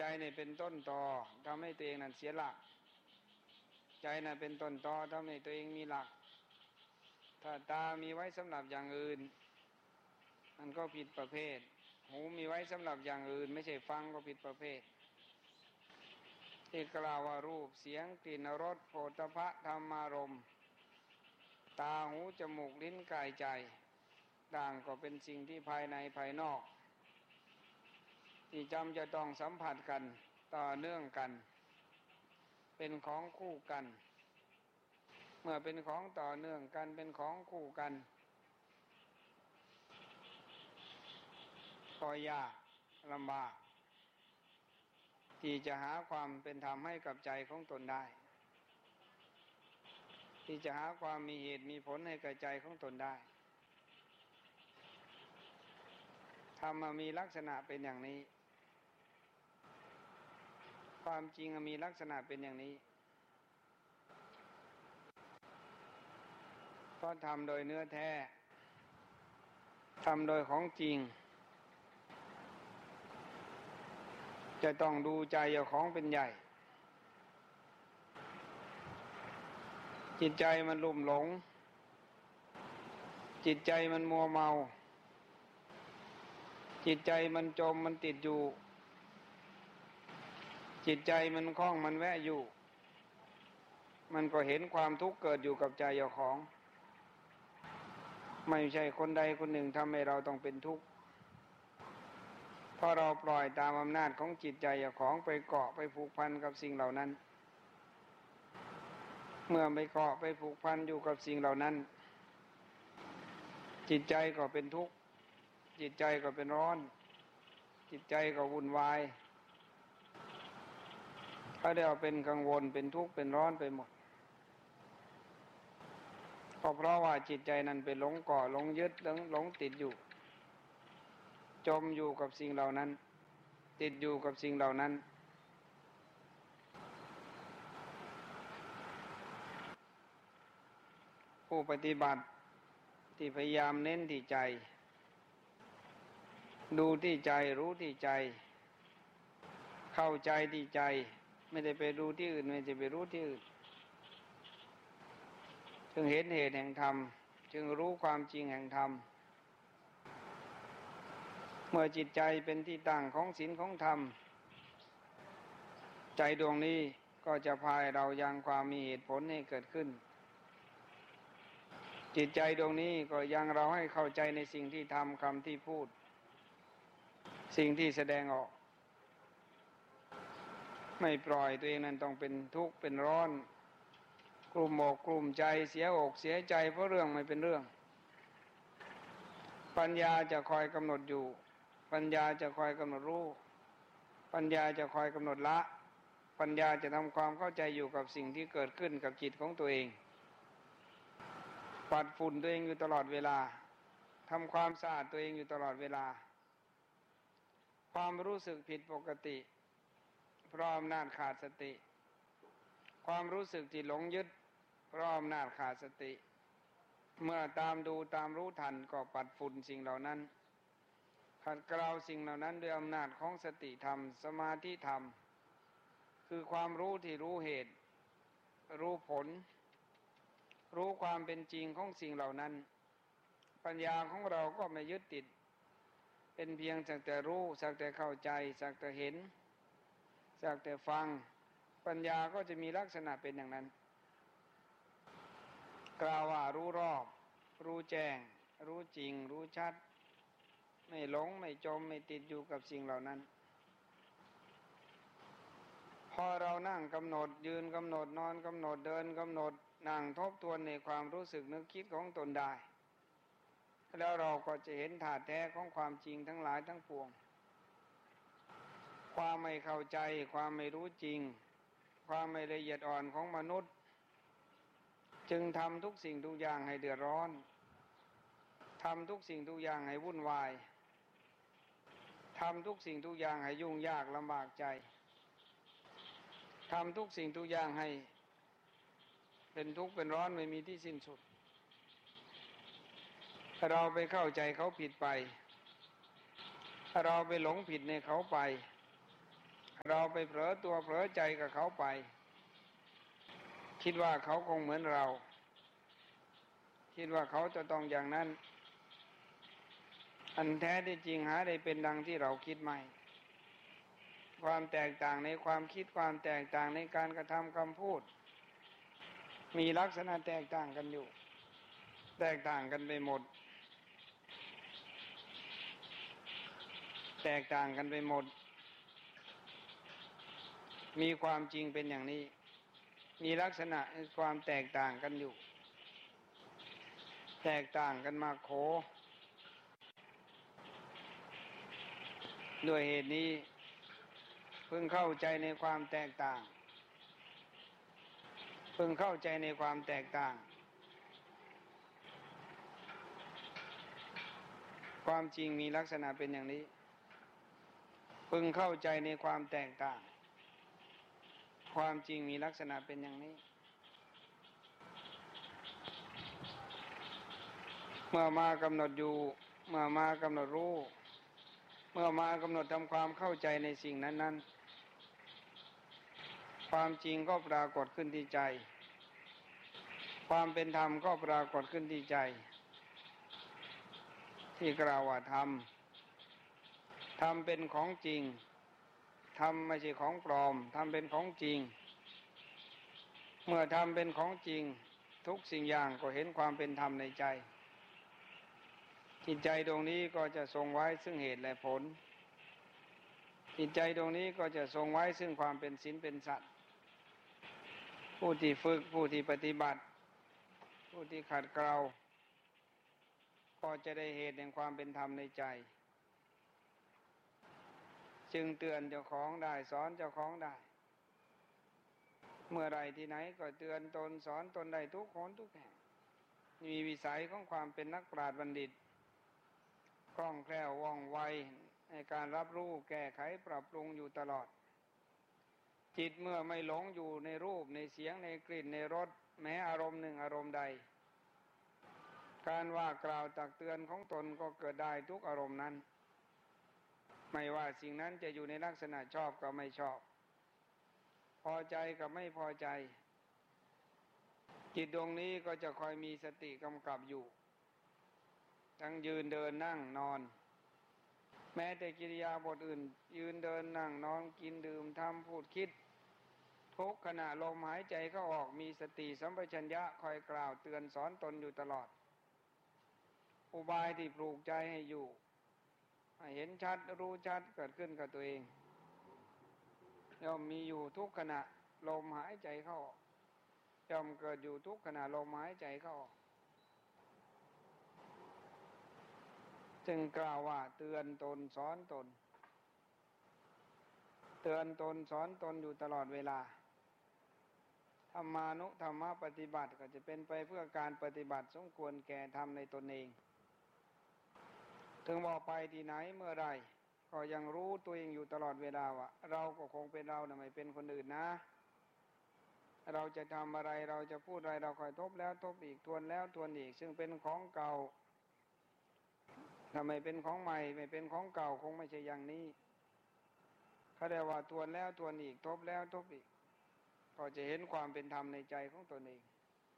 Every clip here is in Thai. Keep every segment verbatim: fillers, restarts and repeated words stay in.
เนี่ยเป็นต้นตอทำให้ตัวเองนั้นเสียหลักใจน่ะเป็นต้นตอทำให้ตัวเองมีหลักถ้าตามีไว้สำหรับอย่างอื่นมันก็ผิดประเภทหูมีไว้สำหรับอย่างอื่นไม่ใช่ฟังก็ผิดประเภทที่กล่าวว่ารูปเสียงกลิ่นรสโผฏฐัพพะธรรมารมณ์ตาหูจมูกลิ้นกายใจต่างก็เป็นสิ่งที่ภายในภายนอกที่จำจะต้องสัมผัสกันต่อเนื่องกันเป็นของคู่กันเมื่อเป็นของต่อเนื่องกันเป็นของคู่กันก็ยากลำบากที่จะหาความเป็นธรรมให้กับใจของตนได้ที่จะหาความมีเหตุมีผลให้กับใจของตนได้ธรรมมีลักษณะเป็นอย่างนี้ความจริงมีลักษณะเป็นอย่างนี้เพราะทำโดยเนื้อแท้ทำโดยของจริงจะต้องดูใจเจ้าของเป็นใหญ่จิตใจมันลุ่มหลงจิตใจมันมัวเมาจิตใจมันจมมันติดอยู่จิตใจมันคล้องมันแวะอยู่มันก็เห็นความทุกข์เกิดอยู่กับใจเจ้าของไม่ใช่คนใดคนหนึ่งทำให้เราต้องเป็นทุกข์เพราะเราปล่อยตามอำนาจของจิตใจเจ้าของไปเกาะไปผูกพันกับสิ่งเหล่านั้นเมื่อไปเกาะไปผูกพันอยู่กับสิ่งเหล่านั้นจิตใจก็เป็นทุกข์จิตใจก็เป็นร้อนจิตใจก็วุ่นวายเขาได้เอาเป็นกังวลเป็นทุกข์เป็นร้อนไปหมดก็เพราะว่าจิตใจนั้นไปหลงเกาะหลงยึดหลงหลงติดอยู่จมอยู่กับสิ่งเหล่านั้นติดอยู่กับสิ่งเหล่านั้นผู้ปฏิบัติที่พยายามเน้นที่ใจดูที่ใจรู้ที่ใจเข้าใจที่ใจไม่ได้ไปดูที่อื่นไม่ได้ไปรู้ที่อื่นจึงเห็นเหตุแห่งธรรมจึงรู้ความจริงแห่งธรรมเมื่อจิตใจเป็นที่ตั้งของศีลของธรรมใจดวงนี้ก็จะพาเรายังความมีเหตุผลให้เกิดขึ้นจิตใจดวงนี้ก็ยังเราให้เข้าใจในสิ่งที่ทำคำที่พูดสิ่งที่แสดงออกไม่ปล่อยตัวเองนั้นต้องเป็นทุกข์เป็นร้อนกลุ่มอกกลุ่มใจเสียอกเสียใจเพราะเรื่องไม่เป็นเรื่องปัญญาจะคอยกำหนดอยู่ปัญญาจะคอยกำหนดรู้ปัญญาจะคอยกำหนดละปัญญาจะทำความเข้าใจอยู่กับสิ่งที่เกิดขึ้นกับจิตของตัวเองปัดฝุ่นตัวเองอยู่ตลอดเวลาทำความสะอาดตัวเองอยู่ตลอดเวลาความรู้สึกผิดปกติเพราะอำนาจขาดสติความรู้สึกที่หลงยึดเพราะอำนาจขาดสติเมื่อตามดูตามรู้ทันก็ปัดฝุ่นสิ่งเหล่านั้นขัดเกลาสิ่งเหล่านั้นด้วยอำนาจของสติธรรมสมาธิธรรมคือความรู้ที่รู้เหตุรู้ผลรู้ความเป็นจริงของสิ่งเหล่านั้นปัญญาของเราก็ไม่ยึดติดเป็นเพียงสักแต่รู้สักแต่เข้าใจสักแต่เห็นสักแต่ฟังปัญญาก็จะมีลักษณะเป็นอย่างนั้นกล่าวว่ารู้รอบรู้แจ้งรู้จริงรู้ชัดไม่หลงไม่จมไม่ติดอยู่กับสิ่งเหล่านั้นพอเรานั่งกำหนดยืนกำหนดนอนกำหนดเดินกำหนดนั่งทบทวนในความรู้สึกนึกคิดของตนได้แล้วเราก็จะเห็นธาตุแท้ของความจริงทั้งหลายทั้งปวงความไม่เข้าใจความไม่รู้จริงความไม่ละเอียดอ่อนของมนุษย์จึงทำทุกสิ่งทุกอย่างให้เดือดร้อนทำทุกสิ่งทุกอย่างให้วุ่นวายทำทุกสิ่งทุกอย่างให้ยุ่งยากลำบากใจทำทุกสิ่งทุกอย่างให้เป็นทุกข์เป็นร้อนไม่มีที่สิ้นสุดถ้าเราไปเข้าใจเขาผิดไปถ้าเราไปหลงผิดในเขาไปเราไปเผลอตัวเผลอใจกับเขาไปคิดว่าเขาคงเหมือนเราคิดว่าเขาจะต้องอย่างนั้นอันแท้ที่จริงหาได้เป็นดังที่เราคิดไม่ความแตกต่างในความคิดความแตกต่างในการกระทำคำพูดมีลักษณะแตกต่างกันอยู่แตกต่างกันไปหมดแตกต่างกันไปหมดมีความจริงเป็นอย่างนี้มีลักษณะความแตกต่างกันอยู่แตกต่างกันมาโขด้วยเหตุนี้เพิ่งเข้าใจในความแตกต่างเพิ่งเข้าใจในความแตกต่างความจริงมีลักษณะเป็นอย่างนี้เพิ่งเข้าใจในความแตกต่างความจริงมีลักษณะเป็นอย่างนี้เมื่อมากำหนดอยู่เมื่อมากำหนดรู้เมื่อมากำหนดทำความเข้าใจในสิ่งนั้นๆความจริงก็ปรากฏขึ้นที่ใจความเป็นธรรมก็ปรากฏขึ้นที่ใจที่กล่าวว่าธรรมธรรมเป็นของจริงธรรมไม่ใช่ของปลอมธรรมเป็นของจริงเมื่อธรรมเป็นของจริงทุกสิ่งอย่างก็เห็นความเป็นธรรมในใจจิตใจดวงนี้ก็จะทรงไว้ซึ่งเหตุและผลจิตใจดวงนี้ก็จะทรงไว้ซึ่งความเป็นศีลเป็นสัตว์ผู้ที่ฝึกผู้ที่ปฏิบัติผู้ที่ขัดเกลาก็จะได้เหตุแห่งความเป็นธรรมในใจจึงเตือนเจ้าของได้สอนเจ้าของได้เมื่อไรที่ไหนก็เตือนตนสอนตนได้ทุกคนทุกแห่งมีวิสัยของความเป็นนักปราชญ์บัณฑิตคล่องแคล่วว่องไวในการรับรู้แก้ไขปรับปรุงอยู่ตลอดจิตเมื่อไม่หลงอยู่ในรูปในเสียงในกลิ่นในรสแม้อารมณ์หนึ่งอารมณ์ใดการว่ากล่าวตักเตือนของตนก็เกิดได้ทุกอารมณ์นั้นไม่ว่าสิ่งนั้นจะอยู่ในลักษณะชอบกับไม่ชอบพอใจกับไม่พอใจจิตดวงนี้ก็จะคอยมีสติกำกับอยู่ทั้งยืนเดินนั่งนอนแม้แต่กิริยาบทอื่นยืนเดินนั่งนอนกินดื่มทำพูดคิดทุกขณะลมหายใจเข้าออกมีสติสัมปชัญญะคอยกล่าวเตือนสอนตนอยู่ตลอดอุบายที่ปลูกใจให้อยู่ให้เห็นชัดรู้ชัดเกิดขึ้นกับตัวเองย่อมมีอยู่ทุกขณะลมหายใจเข้าออกย่อมเกิดอยู่ทุกขณะลมหายใจเข้าออกจึงกล่าวว่าเตือนตนสอนตนเตือนตนสอนตนอยู่ตลอดเวลาธรรมานุธรรมะปฏิบัติก็จะเป็นไปเพื่อการปฏิบัติสมควรแก่ธรรมในตนเองถึงบอกไปที่ไหนเมื่อไรก็ยังรู้ตัวเองอยู่ตลอดเวลาว่าเราก็คงเป็นเรานะไม่เป็นคนอื่นนะเราจะทำอะไรเราจะพูดอะไรเราคอยทบแล้วทบอีกทวนแล้วทวนอีกซึ่งเป็นของเก่าถ้าไม่เป็นของใหม่ไม่เป็นของเก่าคงไม่ใช่อย่างนี้เขาเรียกว่าทวนแล้วทวนอีกทบแล้วทบอีกก็จะเห็นความเป็นธรรมในใจของตนเอง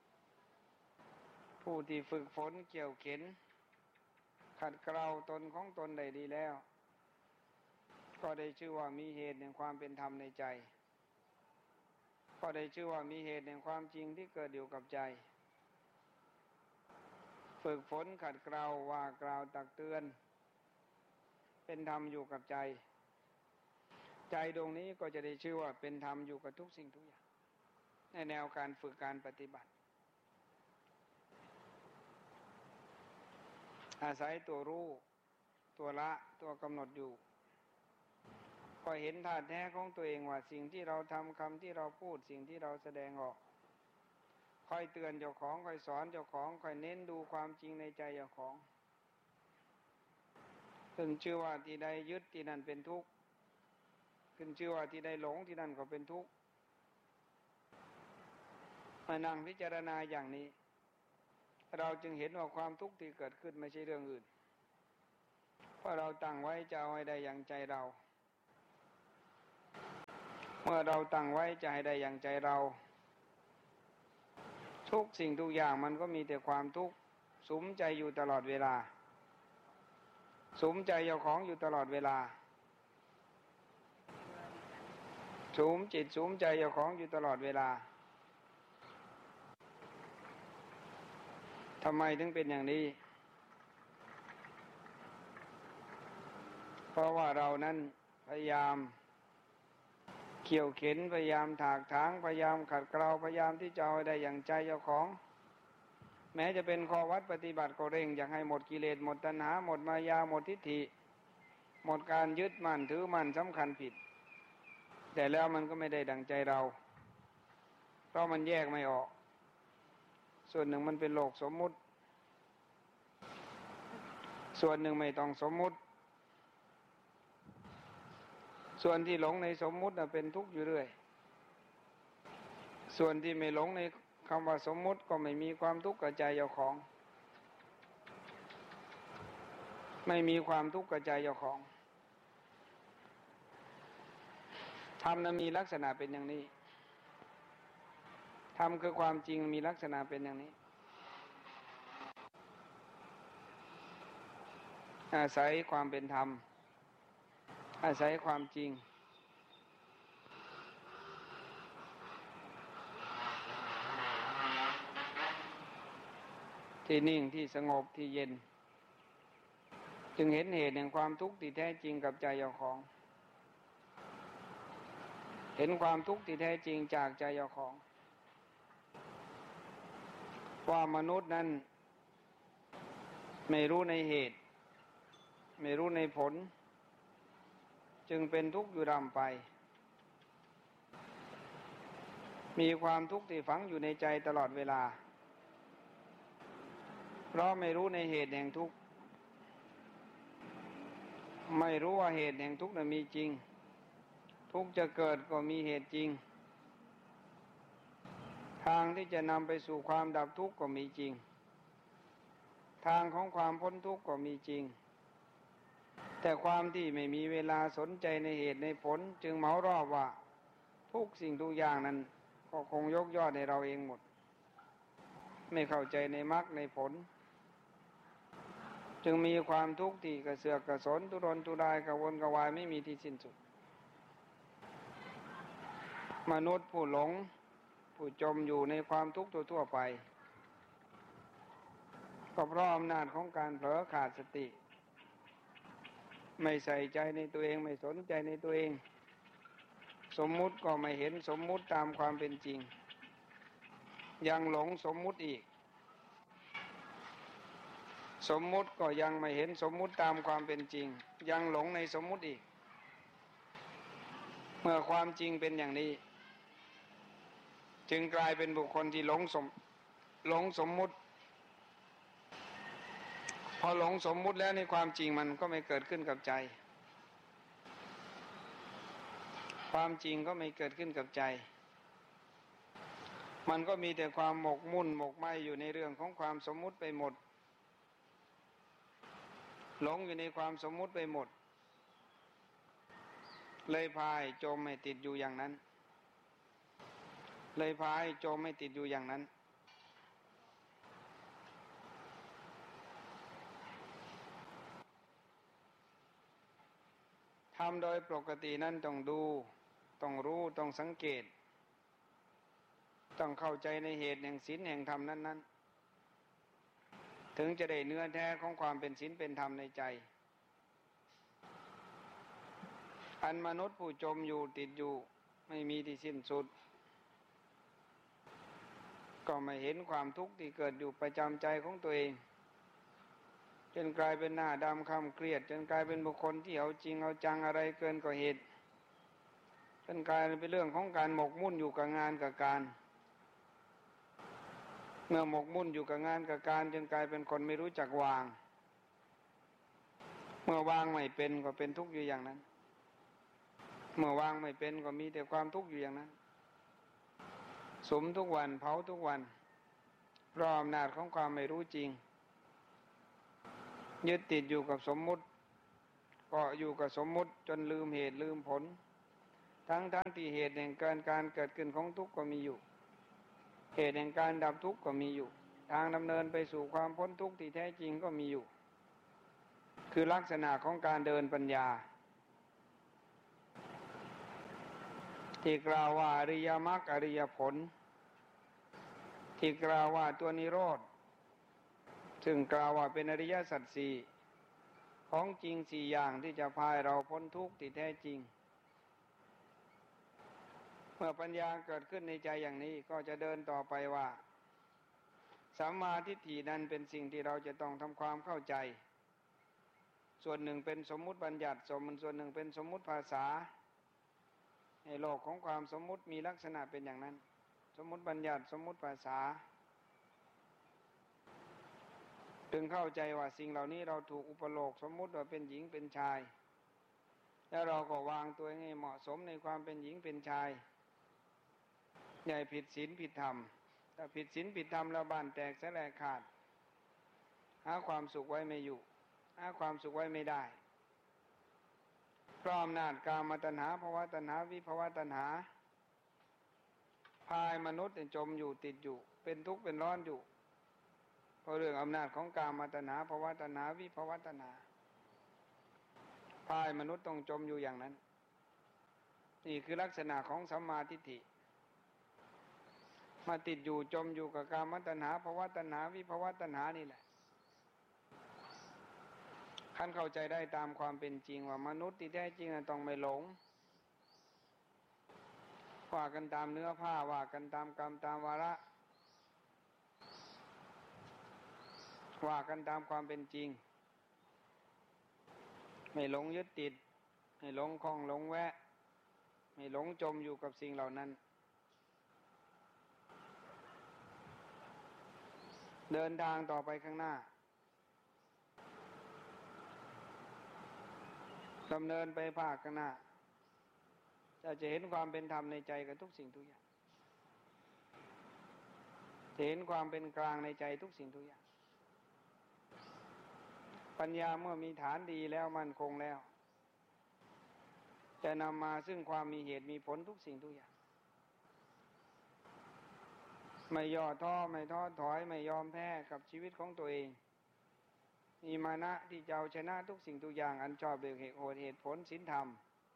ผู้ที่ฝึกฝนเกี่ยวเข็นขัดเกลาตนของตนได้ดีแล้วก็ได้ชื่อว่ามีเหตุแห่งความเป็นธรรมในใจก็ได้ชื่อว่ามีเหตุแห่งความจริงที่เกิดอยู่กับใจฝึกฝนขัดเกลาว่ากล่าวตักเตือนเป็นธรรมอยู่กับใจใจดวงนี้ก็จะได้ชื่อว่าเป็นธรรมอยู่กับทุกสิ่งทุกอย่างในแนวการฝึกการปฏิบัติอาศัยตัวรู้ตัวละตัวกำหนดอยู่ก็เห็นธาตุแท้ของตัวเองว่าสิ่งที่เราทำคำที่เราพูดสิ่งที่เราแสดงออกคอยเตือนเจ้าของคอยสอนเจ้าของคอยเน้นดูความจริงในใจเจ้าของขึ้นชื่อว่าที่ใดยึดที่นั่นเป็นทุกข์ขึ้นชื่อว่าที่ใดหลงที่นั่นก็เป็นทุกข์มานั่งพิจารณาอย่างนี้เราจึงเห็นว่าความทุกข์ที่เกิดขึ้นไม่ใช่เรื่องอื่นเพราะเราตั้งไว้จะเอาให้ได้อย่างใจเราเมื่อเราตั้งไว้จะให้ได้อย่างใจเราทุกสิ่งทุกอย่างมันก็มีแต่ความทุกข์สุมใจอยู่ตลอดเวลาสุมใจเจ้าของอยู่ตลอดเวลาสุมจิตสุมใจเจ้าของอยู่ตลอดเวลาทำไมถึงเป็นอย่างนี้เพราะว่าเรานั้นพยายามเขี่ยวเข็นพยายามถากถางพยายามขัดเกลาพยายามที่จะเอาได้อย่างใจเจ้าของแม้จะเป็นข้อวัดปฏิบัติก็เร่งอยากให้หมดกิเลสหมดตัณหาหมดมายาหมดทิฏฐิหมดการยึดมั่นถือมั่นสำคัญผิดแต่แล้วมันก็ไม่ได้ดั่งใจเราเพราะมันแยกไม่ออกส่วนหนึ่งมันเป็นโลกสมมุติส่วนหนึ่งไม่ต้องสมมุติส่วนที่หลงในสมมุติเป็นทุกข์อยู่เรื่อยส่วนที่ไม่หลงในคำว่าสมมุติก็ไม่มีความทุกข์กับใจเจ้าของไม่มีความทุกข์กับใจเจ้าของธรรมนั้นมีลักษณะเป็นอย่างนี้ธรรมคือความจริงมีลักษณะเป็นอย่างนี้อาศัยความเป็นธรรมอาศัยความจริงที่นิ่งที่สงบที่เย็นจึงเห็นเหตุแห่งความทุกข์ที่แท้จริงกับใจเจ้าของเห็นความทุกข์ที่แท้จริงจากใจเจ้าของว่ามนุษย์นั้นไม่รู้ในเหตุไม่รู้ในผลจึงเป็นทุกข์อยู่ร่ำไปมีความทุกข์ที่ฝังอยู่ในใจตลอดเวลาเพราะไม่รู้ในเหตุแห่งทุกข์ไม่รู้ว่าเหตุแห่งทุกข์นั้นมีจริงทุกข์จะเกิดก็มีเหตุจริงทางที่จะนำไปสู่ความดับทุกข์ก็มีจริงทางของความพ้นทุกข์ก็มีจริงแต่ความที่ไม่มีเวลาสนใจในเหตุในผลจึงเหมารอบว่าทุกสิ่งทุกอย่างนั้นก็คงยกยอดให้เราเองหมดไม่เข้าใจในมรรคในผลจึงมีความทุกข์ที่กระเสือกกระสนทุรนทุรายกระวนกระวายไม่มีที่สิ้นสุดมนุษย์ผู้หลงผู้จมอยู่ในความทุกข์ทั่วๆไปก็เพราะอำนาจของการเผลอขาดสติไม่ใส่ใจในตัวเองไม่สนใจในตัวเองสมมุติก็ไม่เห็นสมมุติตามความเป็นจริงยังหลงสมมุติอีกสมมุติก็ยังไม่เห็นสมมุติตามความเป็นจริงยังหลงในสมมุติอีกเมื่อความจริงเป็นอย่างนี้จึงกลายเป็นบุคคลที่หลงสมหลงสมมุติพอหลงสมมุติแล้วในความจริงมันก็ไม่เกิดขึ้นกับใจความจริงก็ไม่เกิดขึ้นกับใจมันก็มีแต่ความหมกมุ่นหมกไหมอยู่ในเรื่องของความสมมุติไปหมดหลงอยู่ในความสมมุติไปหมดเลยพายจมให้ติดอยู่อย่างนั้นเลยพายจมให้ติดอยู่อย่างนั้นทำโดยปกตินั้นต้องดูต้องรู้ต้องสังเกตต้องเข้าใจในเหตุแห่งศีลแห่งธรรมนั้นๆถึงจะได้เนื้อแท้ของความเป็นศีลเป็นธรรมในใจอันมนุษย์ผู้จมอยู่ติดอยู่ไม่มีที่สิ้นสุดก็ไม่เห็นความทุกข์ที่เกิดอยู่ประจำใจของตัวเองจนกลายเป็นหน้าดำคล้ำเครียดจนกลายเป็นบุคคลที่เอาจริงเอาจังอะไรเกินกว่าเหตุจนกลายเป็นเรื่องของการหมกมุ่นอยู่กับงานกับการเมื่อหมกมุ่นอยู่กับงานกับการจนกลายเป็นคนไม่รู้จักวางเมื่อวางไม่เป็นก็เป็นทุกข์อยู่อย่างนั้นเมื่อวางไม่เป็นก็มีแต่ความทุกข์อยู่อย่างนั้นสมทุกวันเผาทุกวันเพราะอำนาจของความไม่รู้จริงยึดติดอยู่กับสมมุติก็อยู่กับสมมุติจนลืมเหตุลืมผลทั้งทั้งที่เหตุแห่งการการเกิดขึ้นของทุกข์ก็มีอยู่เหตุแห่งการดับทุกข์ก็มีอยู่ทางดำเนินไปสู่ความพ้นทุกข์ที่แท้จริงก็มีอยู่คือลักษณะของการเดินปัญญาที่กล่าวว่าอริยมรรคอริยผลที่กล่าวว่าตัวนิโรธซึ่งกล่าวว่าเป็นอริยสัจสี่ของจริงสี่อย่างที่จะพาเราพ้นทุกข์ที่แท้จริงเมื่อปัญญาเกิดขึ้นในใจอย่างนี้ก็จะเดินต่อไปว่าสัมมาทิฏฐินั้นเป็นสิ่งที่เราจะต้องทำความเข้าใจส่วนหนึ่งเป็นสมมุติบัญญัติส่วนหนึ่งเป็นสมมุติภาษาในโลกของความสมมุติมีลักษณะเป็นอย่างนั้นสมมุติบัญญัติสมมุติภาษาถึงเข้าใจว่าสิ่งเหล่านี้เราถูกอุปโลกสมมุติว่าเป็นหญิงเป็นชายแล้วเราก็วางตัวให้เหมาะสมในความเป็นหญิงเป็นชายอย่าผิดศีลผิดธรรมถ้าผิดศีลผิดธรรมแล้วบ้านแตกแสลกขาดหาความสุขไว้ไม่อยู่หาความสุขไว้ไม่ได้เพราะอำนาจกามตัณหาภวตัณหาวิภวตัณหาพายมนุษย์จมอยู่ติดอยู่เป็นทุกข์เป็นร้อนอยู่เพราะเรื่องอำนาจของกามตัณหาภวตัณหาวิภวตัณหาพายมนุษย์ต้องจมอยู่อย่างนั้นนี่คือลักษณะของสัมมาทิฏฐิมาติดอยู่จมอยู่กับกามตัณหาภวตัณหาวิภวตัณหานี่แหละท่านเข้าใจได้ตามความเป็นจริงว่ามนุษย์ที่แท้จริงต้องไม่หลงว่ากันตามเนื้อผ้าว่ากันตามกรรมตามวาระว่ากันตามความเป็นจริงไม่หลงยึดติดไม่หลงคล้องหลงแวะไม่หลงจมอยู่กับสิ่งเหล่านั้นเดินทางต่อไปข้างหน้าดำเนินไปภาคข้างหน้าจะจะเห็นความเป็นธรรมในใจกับทุกสิ่งทุกอย่างจะเห็นความเป็นกลางในใจทุกสิ่งทุกอย่างปัญญาเมื่อมีฐานดีแล้วมั่นคงแล้วจะนำมาซึ่งความมีเหตุมีผลทุกสิ่งทุกอย่างไม่ย่อท้อไม่ท้อถอยไม่ยอมแพ้กับชีวิตของตัวเองมีมานะที่จะเอาชนะทุกสิ่งทุกอย่างอันชอบด้วยเหตุเหตุผลศีลธรรม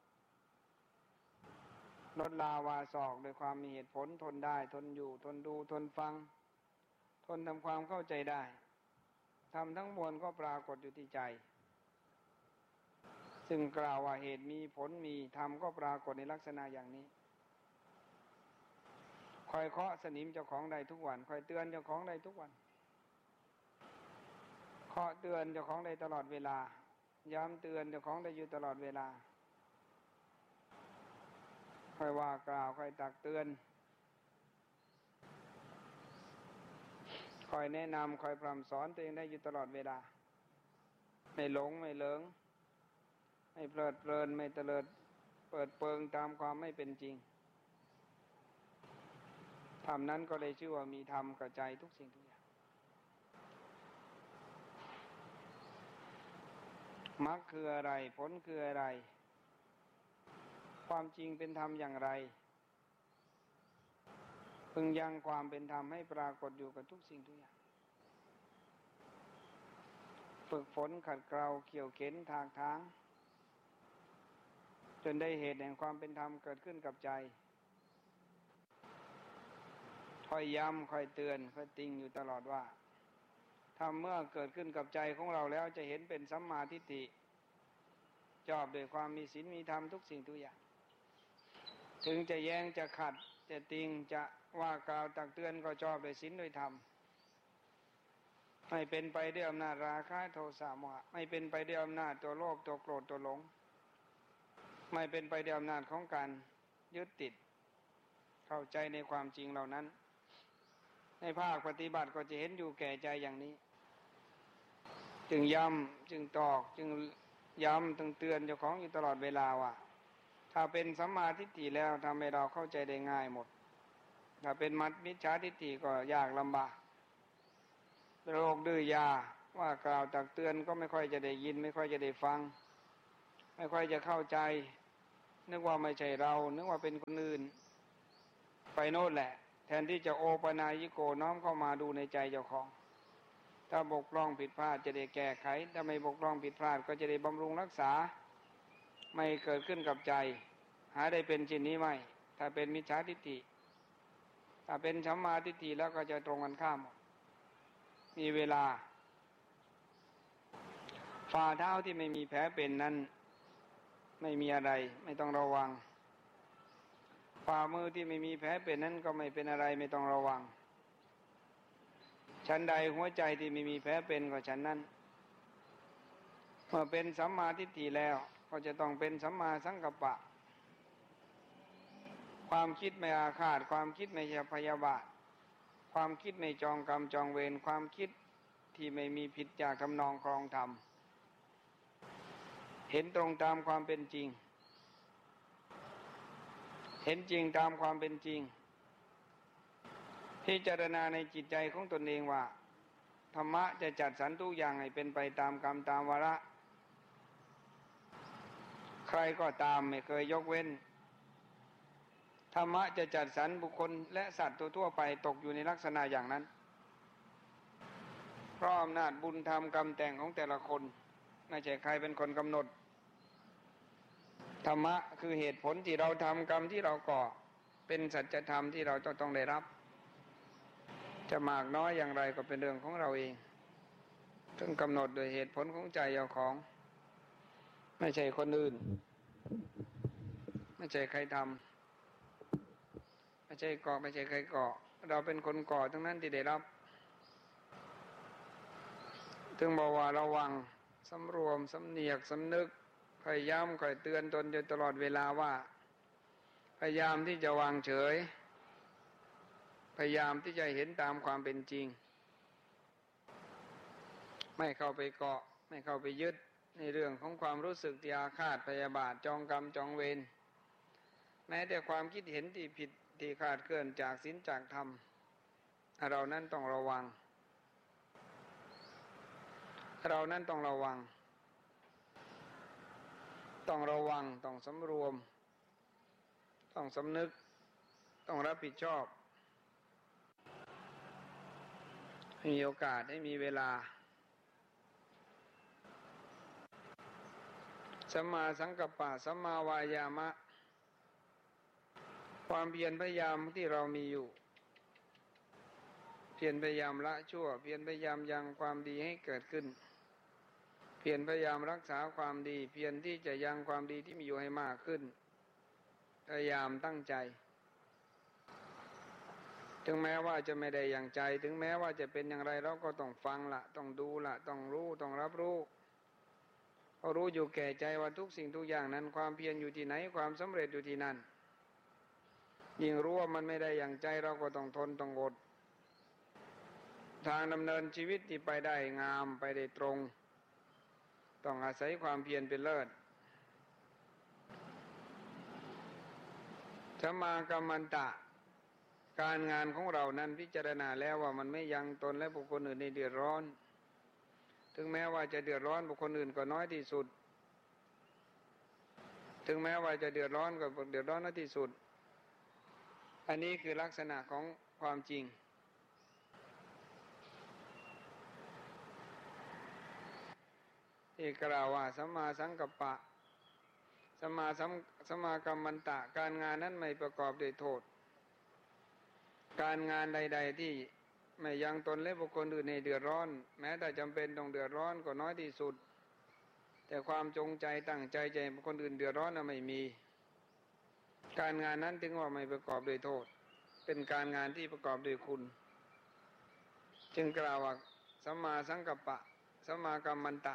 ลดลาวาศอกด้วยความมีเหตุผลทนได้ทนอยู่ทนดูทนฟังทนทำความเข้าใจได้ทำทั้งมวลก็ปรากฏอยู่ที่ใจซึ่งกล่าวว่าเหตุมีผลมีธรรมก็ปรากฏในลักษณะอย่างนี้คอยเคาะสนิมเจ้าของได้ทุกวันคอยเตือนเจ้าของได้ทุกวันเคาะเตือนเจ้าของได้ตลอดเวลาย้ำเตือนเจ้าของได้อยู่ตลอดเวลาคอยว่ากล่าวคอยตักเตือนคอยแนะนำคอยพร่ำสอนตัวเองได้อยู่ตลอดเวลาไม่หลงไม่เหลิงไม่เพลิดเพลินไม่เตลิดเปิดเปิงตามความไม่เป็นจริงธรรมนั้นก็เลยชื่อว่ามีธรรมกระจายทุกสิ่งทุกอย่างมรรคคืออะไรผลคืออะไรความจริงเป็นธรรมอย่างไรพึงยังความเป็นธรรมให้ปรากฏอยู่กับทุกสิ่งทุกอย่างฝึกฝนขัดเกลาเขี่ยวเข็นทางทางจนได้เหตุแห่งความเป็นธรรมเกิดขึ้นกับใจคอยย้ำคอยเตือนคอยติงอยู่ตลอดว่าธรรมเมื่อเกิดขึ้นกับใจของเราแล้วจะเห็นเป็นสัมมาทิฏฐิชอบด้วยความมีศีลมีธรรมทุกสิ่งทุกอย่างถึงจะแย้งจะขัดจะติงจะว่ากล่าวตักเตือนก็ชอบด้วยศีลด้วยธรรมไม่เป็นไปด้วยอำนาจราคะโทสะโมหะไม่เป็นไปด้วยอำนาจตัวโลภตัวโกรธตัวหลงไม่เป็นไปด้วยอำนาจของการยึดติดเข้าใจในความจริงเหล่านั้นในภาคปฏิบัติก็จะเห็นอยู่แก่ใจอย่างนี้จึงย้ำจึงตอกจึงย้ำจึงเตือนเจ้าของอยู่ตลอดเวลาว่าถ้าเป็นสัมมาทิฏฐิแล้วทำให้เราเข้าใจได้ง่ายหมดถ้าเป็นมัจมิจฉาทิฏฐิก็ยากลำบากโรคดื้อยาว่ากล่าวตักเตือนก็ไม่ค่อยจะได้ยินไม่ค่อยจะได้ฟังไม่ค่อยจะเข้าใจนึกว่าไม่ใช่เรานึกว่าเป็นคนอื่นไปโน่นแหละแทนที่จะโอปนายโกน้อมเข้ามาดูในใจเจ้าของถ้าบกพร่องผิดพลาดจะได้แก้ไขถ้าไม่บกพร่องผิดพลาดก็จะได้บำรุงรักษาไม่เกิดขึ้นกับใจหาได้เป็นเช่นนี้ไหมถ้าเป็นมิจฉาทิฏฐิถ้าเป็นสัมมาทิฏฐิแล้วก็จะตรงกันข้ามมีเวลาฝ่าเท้าที่ไม่มีแผลเป็นนั้นไม่มีอะไรไม่ต้องระวังฝ่ามือที่ไม่มีแผลเป็นนั้นก็ไม่เป็นอะไรไม่ต้องระวังชั้นใดหัวใจที่ไม่มีแผลเป็นก็ชั้นนั้นเมื่อเป็นสัมมาทิฏฐิแล้วก็จะต้องเป็นสัมมาสังกัปปะความคิดไม่อาฆาตความคิดไม่พยาบาทความคิดไม่จองกรรมจองเวรความคิดที่ไม่มีผิดจากทำนองครองธรรมเห็นตรงตามความเป็นจริงเห็นจริงตามความเป็นจริงพิจารณาในจิตใจของตนเองว่าธรรมะจะจัดสรรทุกอย่างให้เป็นไปตามกรรมตามวาระใครก็ตามไม่เคยยกเว้นธรรมะจะจัดสรรบุคคลและสัตว์ทั่วไปตกอยู่ในลักษณะอย่างนั้นเพราะอำนาจบุญธรรมกรรมแต่งของแต่ละคนไม่ใช่ใครเป็นคนกำหนดธรรมะคือเหตุผลที่เราทำกรรมที่เราก่อเป็นสัจธรรมที่เราจะต้องได้รับจะมากน้อยอย่างไรก็เป็นเรื่องของเราเองซึ่งกำหนดโดยเหตุผลของใจเจ้าของไม่ใช่คนอื่นไม่ใช่ใครทำไม่ใช่ก่อไม่ใช่ใครก่อเราเป็นคนก่อทั้งนั้นที่ได้รับถึงบอกว่าระวังสำรวมสำเนียกสำนึกพยายามคอยเตือนตนอยู่ตลอดเวลาว่าพยายามที่จะวางเฉยพยายามที่จะเห็นตามความเป็นจริงไม่เข้าไปเกาะไม่เข้าไปยึดในเรื่องของความรู้สึกที่อาฆาตพยาบาทจองกรรมจองเวรแม้แต่ความคิดเห็นที่ผิดที่ขาดเคลื่อนจากศีลจากธรรมเรานั้นต้องระวังเรานั้นต้องระวังต้องระวังต้องสำรวมต้องสำนึกต้องรับผิดชอบให้มีโอกาสให้มีเวลาสัมมาสังกัปปะสัมมาวายามะความเพียรพยายามที่เรามีอยู่เพียรพยายามละชั่วเพียรพยายามยังความดีให้เกิดขึ้นเพียรพยายามรักษาความดีเพียรที่จะยังความดีที่มีอยู่ให้มากขึ้นพยายามตั้งใจถึงแม้ว่าจะไม่ได้อย่างใจถึงแม้ว่าจะเป็นอย่างไรเราก็ต้องฟังละต้องดูละต้องรู้ต้องรับรู้เพราะรู้อยู่แก่ใจว่าทุกสิ่งทุกอย่างนั้นความเพียรอยู่ที่ไหนความสำเร็จอยู่ที่นั่นยิ่งรู้ว่ามันไม่ได้อย่างใจเราก็ต้องทนต้องอดทางดำเนินชีวิตที่ไปได้งามไปได้ตรงต้องอาศัยความเพียรเป็นเลิศสัมมากัมมันตะการงานของเรานั้นพิจารณาแล้วว่ามันไม่ยังตนและบุคคลอื่นในเดือดร้อนถึงแม้ว่าจะเดือดร้อนบุคคลอื่นก็น้อยที่สุดถึงแม้ว่าจะเดือดร้อนก็เดือดร้อนน้อยที่สุดอันนี้คือลักษณะของความจริงที่กล่าวว่าสัมมาสังกัปปะสัมมาสัมสัมมากัมมันตะการงานนั้นไม่ประกอบด้วยโทษการงานใดๆที่ไม่ยังตนและบุคคลอื่นให้เดือดร้อนแม้แต่จำเป็นต้องเดือดร้อนก็น้อยที่สุดแต่ความจงใจตั้งใจใจบุคคลอื่นเดือดร้อนน่ะไม่มีการงานนั้นถึงว่าไม่ประกอบด้วยโทษเป็นการงานที่ประกอบด้วยคุณจึงกล่าวว่าสัมมาสังกัปปะสัมมากัมมันตะ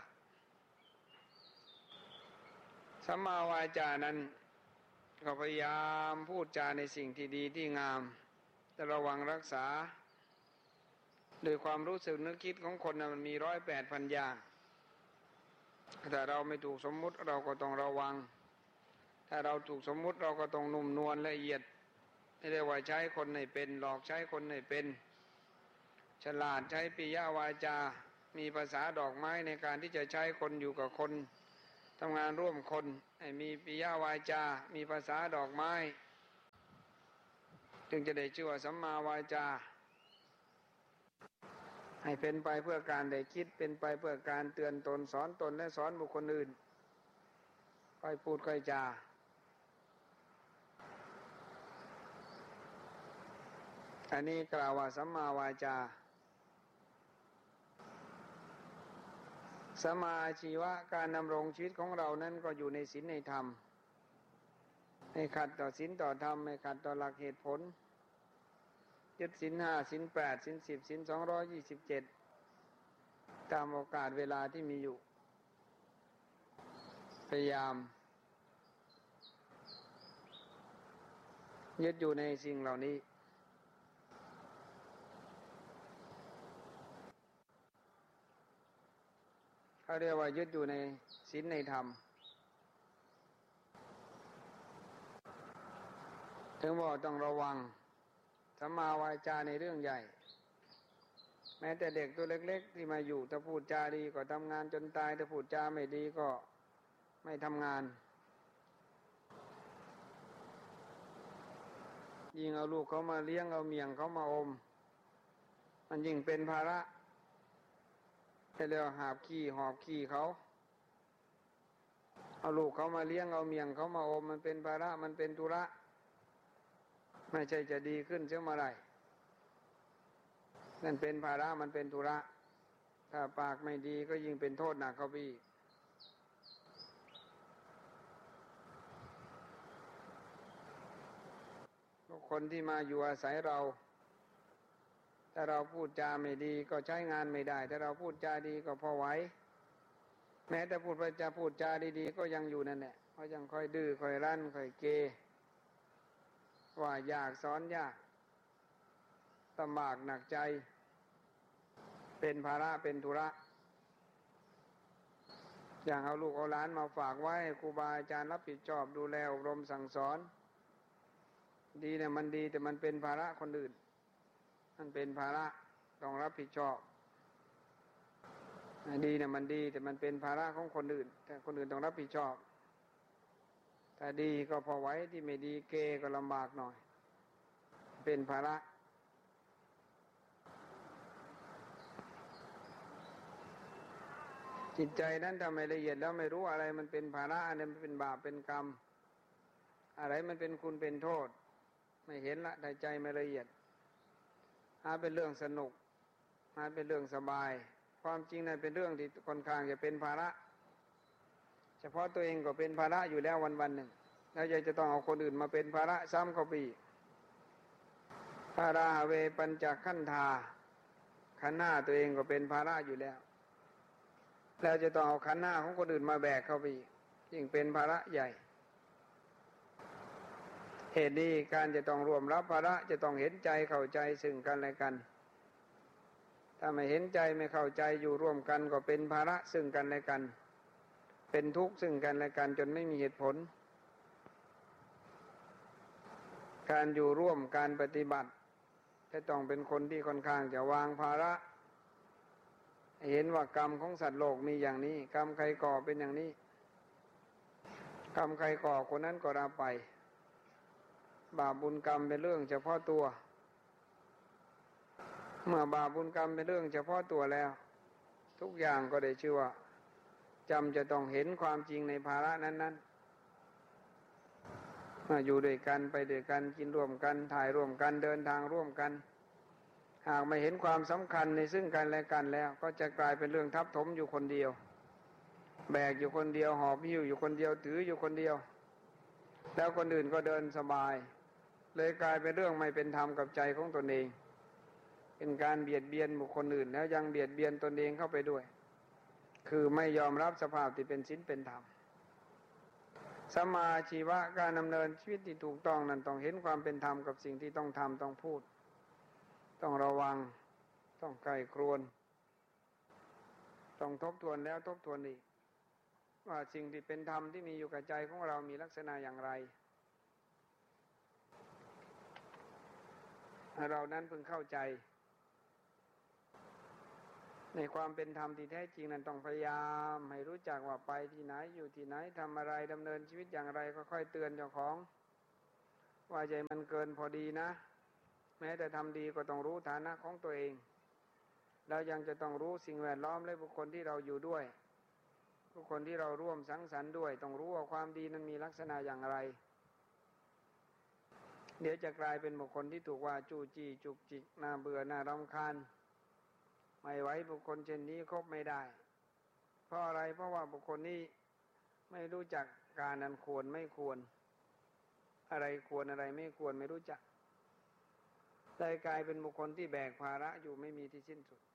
สัมมาวาจานั้นก็พยายามพูดจาในสิ่งที่ดีที่งามแต่ระวังรักษาโดยความรู้สึกนึกคิดของคนนะมันมีร้อยแปดพันอย่างถ้าเราไม่ถูกสมมุติเราก็ต้องระวังถ้าเราถูกสมมุติเราก็ต้องนุ่มนวลละเอียดไม่ได้ว่าใช้คนให้เป็นหลอกใช้คนให้เป็นฉลาดใช้ปิยวาจามีภาษาดอกไม้ในการที่จะใช้คนอยู่กับคนทำงานร่วมคนให้มีปิยวาจา มีภาษาดอกไม้จึงจะได้ชื่อว่าสัมมาวาจาให้เป็นไปเพื่อการได้คิดเป็นไปเพื่อการเตือนตนสอนตนและสอนบุคคลอื่นค่อยพูดค่อยจาอันนี้กล่าวว่าสัมมาวาจาสัมมาอาชีวะการดำรงชีวิตของเรานั้นก็อยู่ในศีลในธรรมไม่ขัดต่อศีลต่อธรรมไม่ขัดต่อหลักเหตุผลยึดศีลห้าศีลแปดศีลสิบศีลสองร้อยยี่สิบเจ็ดตามโอกาสเวลาที่มีอยู่พยายามยึดอยู่ในสิ่งเหล่านี้เขาเรียกว่ายึดอยู่ในศีลในธรรมถึงบอกต้องระวังสัมมาวาจาในเรื่องใหญ่แม้แต่เด็กตัวเล็กๆที่มาอยู่ถ้าพูดจาดีก็ทำงานจนตายถ้าพูดจาไม่ดีก็ไม่ทำงานยิ่งเอาลูกเขามาเลี้ยงเอาเมียงเขามาอมมันยิ่งเป็นภาระให้เรียกหาบขี้หอบขี้เขาเอาลูกเขามาเลี้ยงเอาเมียงเขามาอมมันเป็นภาระมันเป็นธุระไม่ใช่จะดีขึ้นเสียเมื่อไหร่นั่นเป็นภาระมันเป็นธุระถ้าปากไม่ดีก็ยิ่งเป็นโทษหนักเข้าไปอีกคนที่มาอยู่อาศัยเราถ้าเราพูดจาไม่ดีก็ใช้งานไม่ได้ถ้าเราพูดจาดีก็พอไหวแม้แต่พูดไปจะพูดจาดีๆก็ยังอยู่นั่นแหละเพราะยังค่อยดื้อค่อยรั้นค่อยเกว่าอยากสอนยากลำบากหนักใจเป็นภาระเป็นธุระอย่างเอาลูกเอาหลานมาฝากไว้ครูบาอาจารย์รับผิดชอบดูแลอบรมสั่งสอนดีเนี่ยมันดีแต่มันเป็นภาระคนอื่นมันเป็นภาระต้องรับผิดชอบดีเนี่ยมันดีแต่มันเป็นภาระของคนอื่นแต่คนอื่นต้องรับผิดชอบถ้าดีก็พอไว้ที่ไม่ดีเกก็ลำบากหน่อยเป็นภาระจิตใจนั้นทำไมละเอียดแล้วไม่รู้อะไรมันเป็นภาระอะไรมันเป็นบาปเป็นกรรมอะไรมันเป็นคุณเป็นโทษไม่เห็นละแต่ใจไม่ละเอียดหาเป็นเรื่องสนุกหาเป็นเรื่องสบายความจริงนั้นเป็นเรื่องที่ค่อนข้างจะเป็นภาระเฉพาะตัวเองก็เป็นภาระอยู่แล้ววันวันหนึ่งแล้วยังจะต้องเอาคนอื่นมาเป็นภาระซ้ำเข้าไปอีกภาราเวปัญจขันธาขันธ์หน้าตัวเองก็เป็นภาระอยู่แล้วแล้วจะต้องเอาขันธ์หน้าของคนอื่นมาแบกเข้าไปอีกยิ่งเป็นภาระใหญ่เหตุนี้การจะต้องรวมรับภาระจะต้องเห็นใจเข้าใจซึ่งกันและกันถ้าไม่เห็นใจไม่เข้าใจอยู่ร่วมกันก็เป็นภาระซึ่งกันและกันเป็นทุกข์ซึ่งกันและกันจนไม่มีเหตุผลการอยู่ร่วมการปฏิบัติจะต้องเป็นคนที่ค่อนข้างจะวางภาระเห็นว่ากรรมของสัตว์โลกมีอย่างนี้กรรมใครก่อเป็นอย่างนี้กรรมใครก่อคนนั้นก็รับไปบาปบุญกรรมเป็นเรื่องเฉพาะตัวเมื่อบาปบุญกรรมเป็นเรื่องเฉพาะตัวแล้วทุกอย่างก็ได้ชื่อว่าจำจะต้องเห็นความจริงในภาระนั้นๆเมื่ออยู่ด้วยกันไปด้วยกันกินร่วมกันถ่ายร่วมกันเดินทางร่วมกันหากไม่เห็นความสำคัญในซึ่งกันและกันแล้วก็จะกลายเป็นเรื่องทับถมอยู่คนเดียวแบกอยู่คนเดียวหอบหิ้วอยู่คนเดียวถืออยู่คนเดียวแล้วคนอื่นก็เดินสบายเลยกลายเป็นเรื่องไม่เป็นธรรมกับใจของตนเองเป็นการเบียดเบียนบุคคลอื่นแล้วยังเบียดเบียนตนเองเข้าไปด้วยคือไม่ยอมรับสภาพที่เป็นศีลเป็นธรรมสัมมาอาชีวะการดำเนินชีวิตที่ถูกต้องนั้นต้องเห็นความเป็นธรรมกับสิ่งที่ต้องทำต้องพูดต้องระวังต้องใกล้ครวนต้องทบทวนแล้วทบทวนอีกว่าสิ่งที่เป็นธรรมที่มีอยู่กับใจของเรามีลักษณะอย่างไรเรานั้นพึงเข้าใจในความเป็นธรรมที่แท้จริงนั้นต้องพยายามให้รู้จักว่าไปที่ไหนอยู่ที่ไหนทำอะไรดำเนินชีวิตอย่างไรก็ค่อยเตือนเจ้าของว่าใจมันเกินพอดีนะแม้แต่ทำดีก็ต้องรู้ฐานะของตัวเองแล้วยังจะต้องรู้สิ่งแวดล้อมและบุคคลที่เราอยู่ด้วยบุคคลที่เราร่วมสังสรรค์ด้วยต้องรู้ว่าความดีนั้นมีลักษณะอย่างไรเดี๋ยวจะกลายเป็นบุคคลที่ถูกว่าจู้จี้จุกจิกน่าเบื่อน่ารำคาญไม่ไหวบุคคลเช่นนี้คบไม่ได้เพราะอะไรเพราะว่าบุคคลนี้ไม่รู้จักการอันควรไม่ควรอะไรควรอะไรไม่ควรไม่รู้จักเลยกลายเป็นบุคคลที่แบกภาระอยู่ไม่มีที่สิ้นสุด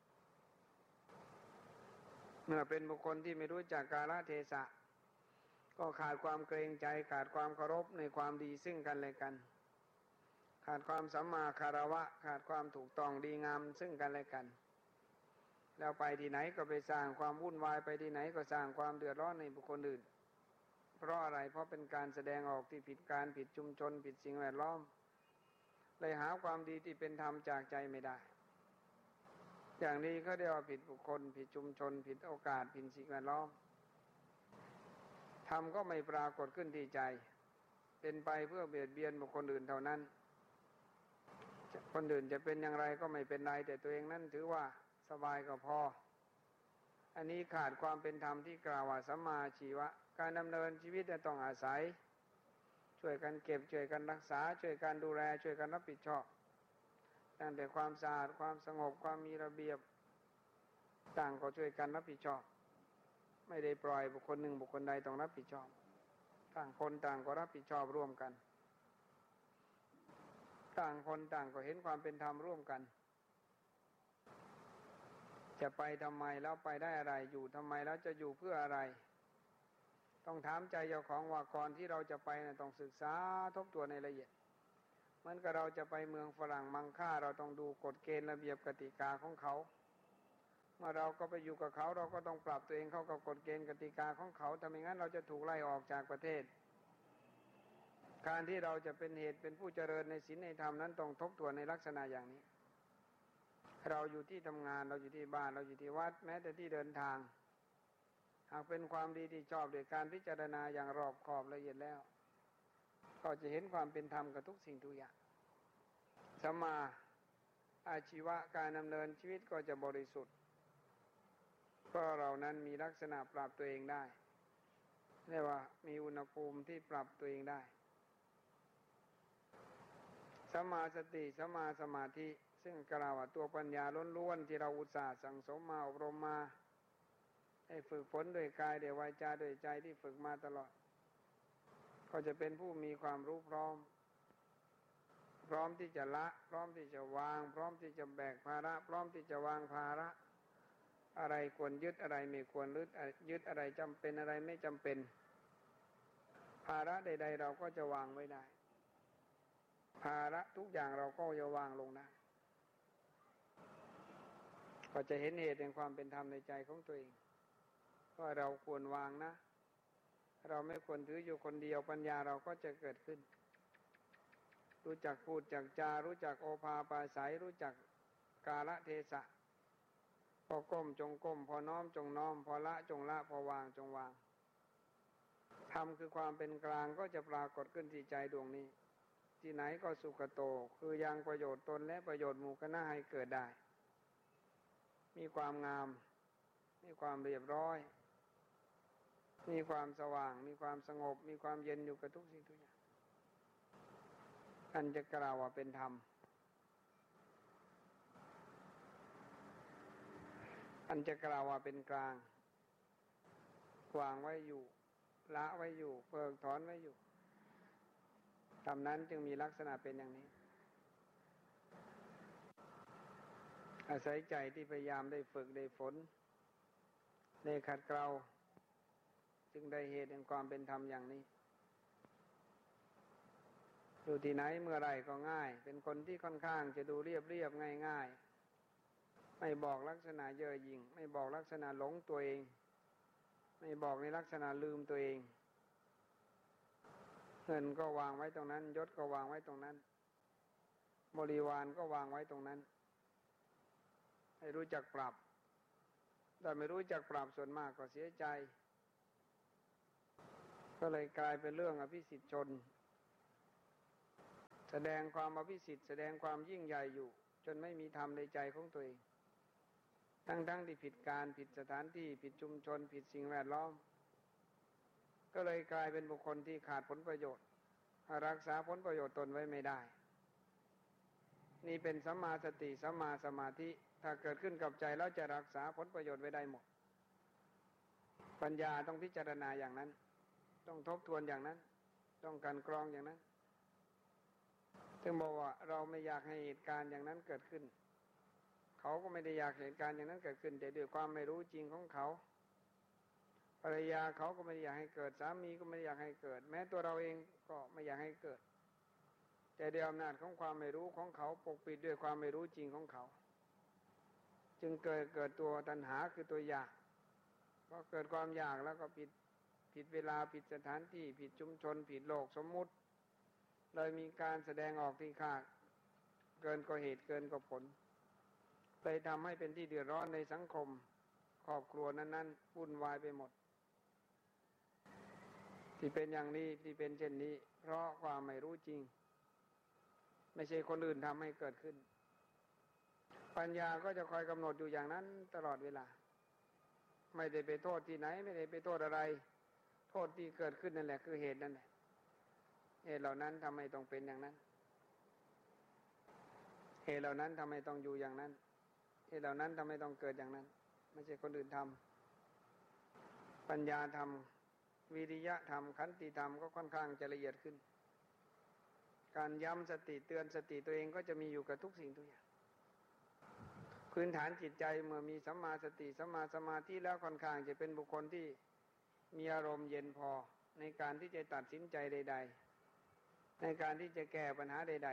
เมื่อเป็นบุคคลที่ไม่รู้จักกาลเทศะก็ขาดความเกรงใจขาดความเคารพในความดีซึ่งกันและกันขาดความสัมมาคารวะขาดความถูกต้องดีงามซึ่งกันและกันแล้วไปที่ไหนก็ไปสร้างความวุ่นวายไปที่ไหนก็สร้างความเดือดร้อนในบุคคลอื่นเพราะอะไรเพราะเป็นการแสดงออกที่ผิดการผิดชุมชนผิดสิ่งแวดล้อมเลยหาความดีที่เป็นธรรมจากใจไม่ได้อย่างนี้เขาเรียกว่าผิดบุคคลผิดชุมชนผิดโอกาสผิดสิ่งแวดล้อมธรรมก็ไม่ปรากฏขึ้นที่ใจเป็นไปเพื่อเบียดเบียนบุคคลอื่นเท่านั้นคนอื่นจะเป็นอย่างไรก็ไม่เป็นไรแต่ตัวเองนั้นถือว่าสบายก็พออันนี้ขาดความเป็นธรรมที่กล่าวว่าสัมมาชีวะการดำเนินชีวิตต้องอาศัยช่วยกันเก็บช่วยกันรักษาช่วยกันดูแลช่วยกันรับผิดชอบตั้งแต่ความสะอาดความสงบความมีระเบียบต่างก็ช่วยกันรับผิดชอบไม่ได้ปล่อยบุคคลหนึ่งบุคคลใดต้องรับผิดชอบต่างคนต่างก็รับผิดชอบร่วมกันต่างคนต่างก็เห็นความเป็นธรรมร่วมกันจะไปทำไมแล้วไปได้อะไรอยู่ทำไมแล้วจะอยู่เพื่ออะไรต้องถามใจเจ้าของว่าก่อนที่เราจะไปนะต้องศึกษาทบทวนในละเอียดเหมือนกับเราจะไปเมืองฝรั่งมังค่าเราต้องดูกฎเกณฑ์ระเบียบกติกาของเขาเมื่อเราก็ไปอยู่กับเขาเราก็ต้องปรับตัวเองเข้ากับกฎเกณฑ์กติกาของเขาถ้าไม่งั้นเราจะถูกไล่ออกจากประเทศการที่เราจะเป็นเหตุเป็นผู้เจริญในศีลในธรรมนั้นต้องทบทวนในลักษณะอย่างนี้เราอยู่ที่ทำงานเราอยู่ที่บ้านเราอยู่ที่วัดแม้แต่ที่เดินทางหากเป็นความดีที่ชอบโดยการพิจารณาอย่างรอบคอบละเอียดแล้วก็จะเห็นความเป็นธรรมกับทุกสิ่งทุกอย่างสัมมาอาชีวะการดำเนินชีวิตก็จะบริสุทธิ์เพราะเรานั้นมีลักษณะปรับตัวเองได้เรียกว่ามีอุณหภูมิที่ปรับตัวเองได้สัมมาสติสัมมาสมาธิซึ่งกล่าวว่าตัวปัญญาล้วนๆที่เราอุตส่าห์สั่งสมมาอบรมมาให้ฝึกฝนโดยกายโดยวาจาโดยใจที่ฝึกมาตลอดก็จะเป็นผู้มีความรู้พร้อมพร้อมที่จะละพร้อมที่จะวางพร้อมที่จะแบกภาระพร้อมที่จะวางภาระอะไรควรยึดอะไรไม่ควรยึดยึดอะไรจำเป็นอะไรไม่จำเป็นภาระใดๆเราก็จะวางไว้ได้ภาระทุกอย่างเราก็จะวางลงได้ก็จะเห็นเหตุแห่งความเป็นธรรมในใจของตัวเองว่าเราควรวางนะเราไม่ควรถืออยู่คนเดียวปัญญาเราก็จะเกิดขึ้นรู้จักพูดจักจารู้จักโอภาปาศัยรู้จักกาลเทศะพอก้มจงก้มพอน้อมจงน้อมพอละจงละพอวางจงวางธรรมคือความเป็นกลางก็จะปรากฏขึ้นที่ใจดวงนี้ที่ไหนก็สุขโตคือยังประโยชน์ตนและประโยชน์หมู่คณะให้เกิดได้มีความงามมีความเรียบร้อยมีความสว่างมีความสงบมีความเย็นอยู่กับทุกสิ่งทุกอย่างอันจะกล่าวว่าเป็นธรรมอันจะกล่าวว่าเป็นกลางวางไว้อยู่ละไว้อยู่เพิกถอนไว้อยู่ธรรมนั้นจึงมีลักษณะเป็นอย่างนี้อาศัยใจที่พยายามได้ฝึกได้ฝนได้ขัดเกลาจึงได้เหตุแห่งความเป็นธรรมอย่างนี้อยู่ที่ไหนเมื่อไรก็ง่ายเป็นคนที่ค่อนข้างจะดูเรียบเรียบง่ายง่ายไม่บอกลักษณะเย่อหยิ่งไม่บอกลักษณะหลงตัวเองไม่บอกในลักษณะลืมตัวเองเงินก็วางไว้ตรงนั้นยศก็วางไว้ตรงนั้นบริวารก็วางไว้ตรงนั้นให้รู้จักปรับแต่ไม่รู้จักปรับส่วนมากก็เสียใจก็เลยกลายเป็นเรื่องอภิสิทธิชนแสดงความอภิสิทธิ์แสดงความยิ่งใหญ่อยู่จนไม่มีธรรมในใจของตัวเองทั้งๆที่ผิดการผิดสถานที่ผิดชุมชนผิดสิ่งแวดล้อมก็เลยกลายเป็นบุคคลที่ขาดผลประโยชน์รักษาผลประโยชน์ตนไว้ไม่ได้นี่เป็นสัมมาสติสัมมาสมาธิถ้าเกิดขึ้นกับใจแล้วจะรักษาผลประโยชน์ไว้ได้หมดปัญญาต้องพิจารณาอย่างนั้นต้องทบทวนอย่างนั้นต้องกลั่นกรองอย่างนั้นถึงบอกว่าเราไม่อยากให้เหตุการณ์อย่างนั้นเกิดขึ้นเขาก็ไม่ได้อยากเหตุการณ์อย่างนั้นเกิดขึ้นแต่ด้วยความไม่รู้จริงของเขาภรรยาเขาก็ไม่ได้อยากให้เกิดสามีก็ไม่ได้อยากให้เกิดแม้ตัวเราเองก็ไม่อยากให้เกิดแต่ด้วยอำนาจของความไม่รู้ของเขาปกปิดด้วยความไม่รู้จริงของเขาจึงเกิดเกิดตัวตัณหาคือตัวอยากพอเกิดความอยากแล้วก็ผิดผิดเวลาผิดสถานที่ผิดชุมชนผิดโลกสมมุติเลยมีการแสดงออกที่ขาดเกินกว่าเหตุเกินกว่าผลเลยทำให้เป็นที่เดือดร้อนในสังคมครอบครัวนั้นๆวุ่นวายไปหมดที่เป็นอย่างนี้ที่เป็นเช่นนี้เพราะความไม่รู้จริงไม่ใช่คนอื่นทำให้เกิดขึ้นปัญญาก็จะคอยกำหนดอยู่อย่างนั้นตลอดเวลาไม่ได้ไปโทษที่ไหนไม่ได้ไปโทษอะไรโทษที่เกิดขึ้นนั่นแหละคือเหตุนั่นแหละเหตุเหล่านั้นทำไมต้องเป็นอย่างนั้นเหตุเหล่านั้นทำไมต้องอยู่อย่างนั้นเหตุเหล่านั้นทำไมต้องเกิดอย่างนั้นไม่ใช่คนอื่นทำปัญญาธรรมวิริยะธรรมขันติธรรมก็ค่อนข้างจะละเอียดขึ้นการย้ำสติเตือนสติตัวเองก็จะมีอยู่กับทุกสิ่งทุกอย่างพื้นฐานจิตใจเมื่อมีสัมมาสติสัมมาสมาธิแล้วค่อนข้างจะเป็นบุคคลที่มีอารมณ์เย็นพอในการที่จะตัดสินใจใดๆในการที่จะแก้ปัญหาใด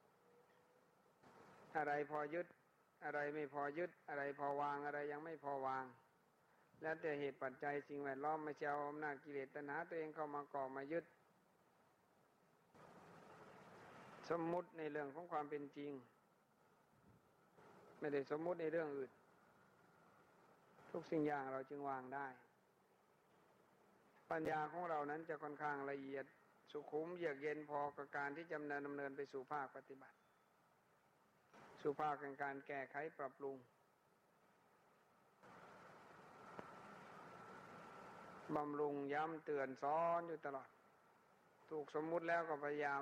ๆอะไรพอยึดอะไรไม่พอยึดอะไรพอวางอะไรยังไม่พอวางแล้วแต่เหตุปัจจัยสิ่งแวดล้อมไม่ใช่เอาอำนาจกิเลสตัณหาตัวเองเข้ามาก่อมายึดสมมุติในเรื่องของความเป็นจริงไม่ได้สมมุติในเรื่องอื่นทุกสิ่งอย่างเราจึงวางได้ปัญญาของเรานั้นจะค่อนข้างละเอียดสุขุมเยือกเย็นพอกับการที่จะดำเนินดำเนินไปสู่ภาคปฏิบัติสู่ภาคแห่งการแก้ไขปรับปรุงบำรุงย้ำเตือนสอนอยู่ตลอดถูกสมมุติแล้วก็พยายาม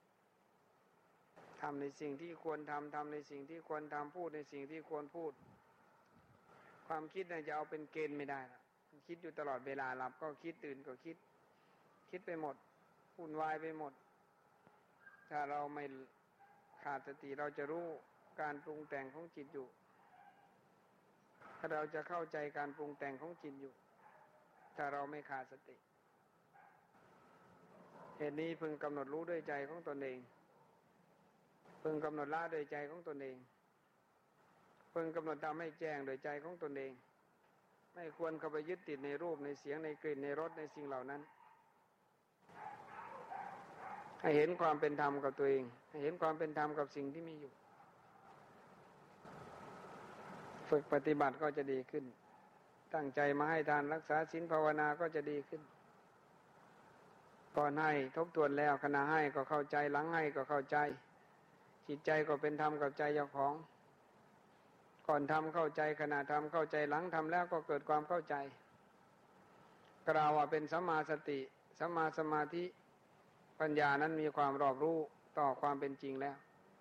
ทำในสิ่งที่ควรทำทำในสิ่งที่ควรทำพูดในสิ่งที่ควรพูดความคิดน่ะจะเอาเป็นเกณฑ์ไม่ได้นะคิดอยู่ตลอดเวลาหลับก็คิดตื่นก็คิดคิดไปหมดวุ่นวายไปหมดถ้าเราไม่ขาดสติเราจะรู้การปรุงแต่งของจิตอยู่ถ้าเราจะเข้าใจการปรุงแต่งของจิตอยู่ถ้าเราไม่ขาดสติเหตุนี้พึงกำหนดรู้ด้วยใจของตนเองพึงกำหนดละโดยใจของตนเองพึงกำหนดทำให้แจ้งโดยใจของตนเองไม่ควรเข้าไปยึดติดในรูปในเสียงในกลิ่นในรสในสิ่งเหล่านั้นให้เห็นความเป็นธรรมกับตัวเองให้เห็นความเป็นธรรมกับสิ่งที่มีอยู่ฝึกปฏิบัติก็จะดีขึ้นตั้งใจมาให้ทานรักษาศีลภาวนาก็จะดีขึ้นก่อนให้ทบทวนแล้วขณะให้ก็เข้าใจหลังให้ก็เข้าใจจิตใจก็เป็นธรรมกับใจเจ้าของก่อนทำเข้าใจขณะทำเข้าใจหลังทำแล้วก็เกิดความเข้าใจกล่าวว่าเป็นสัมมาสติสัมมาสมาธิปัญญานั้นมีความรอบรู้ต่อความเป็นจริงแล้ว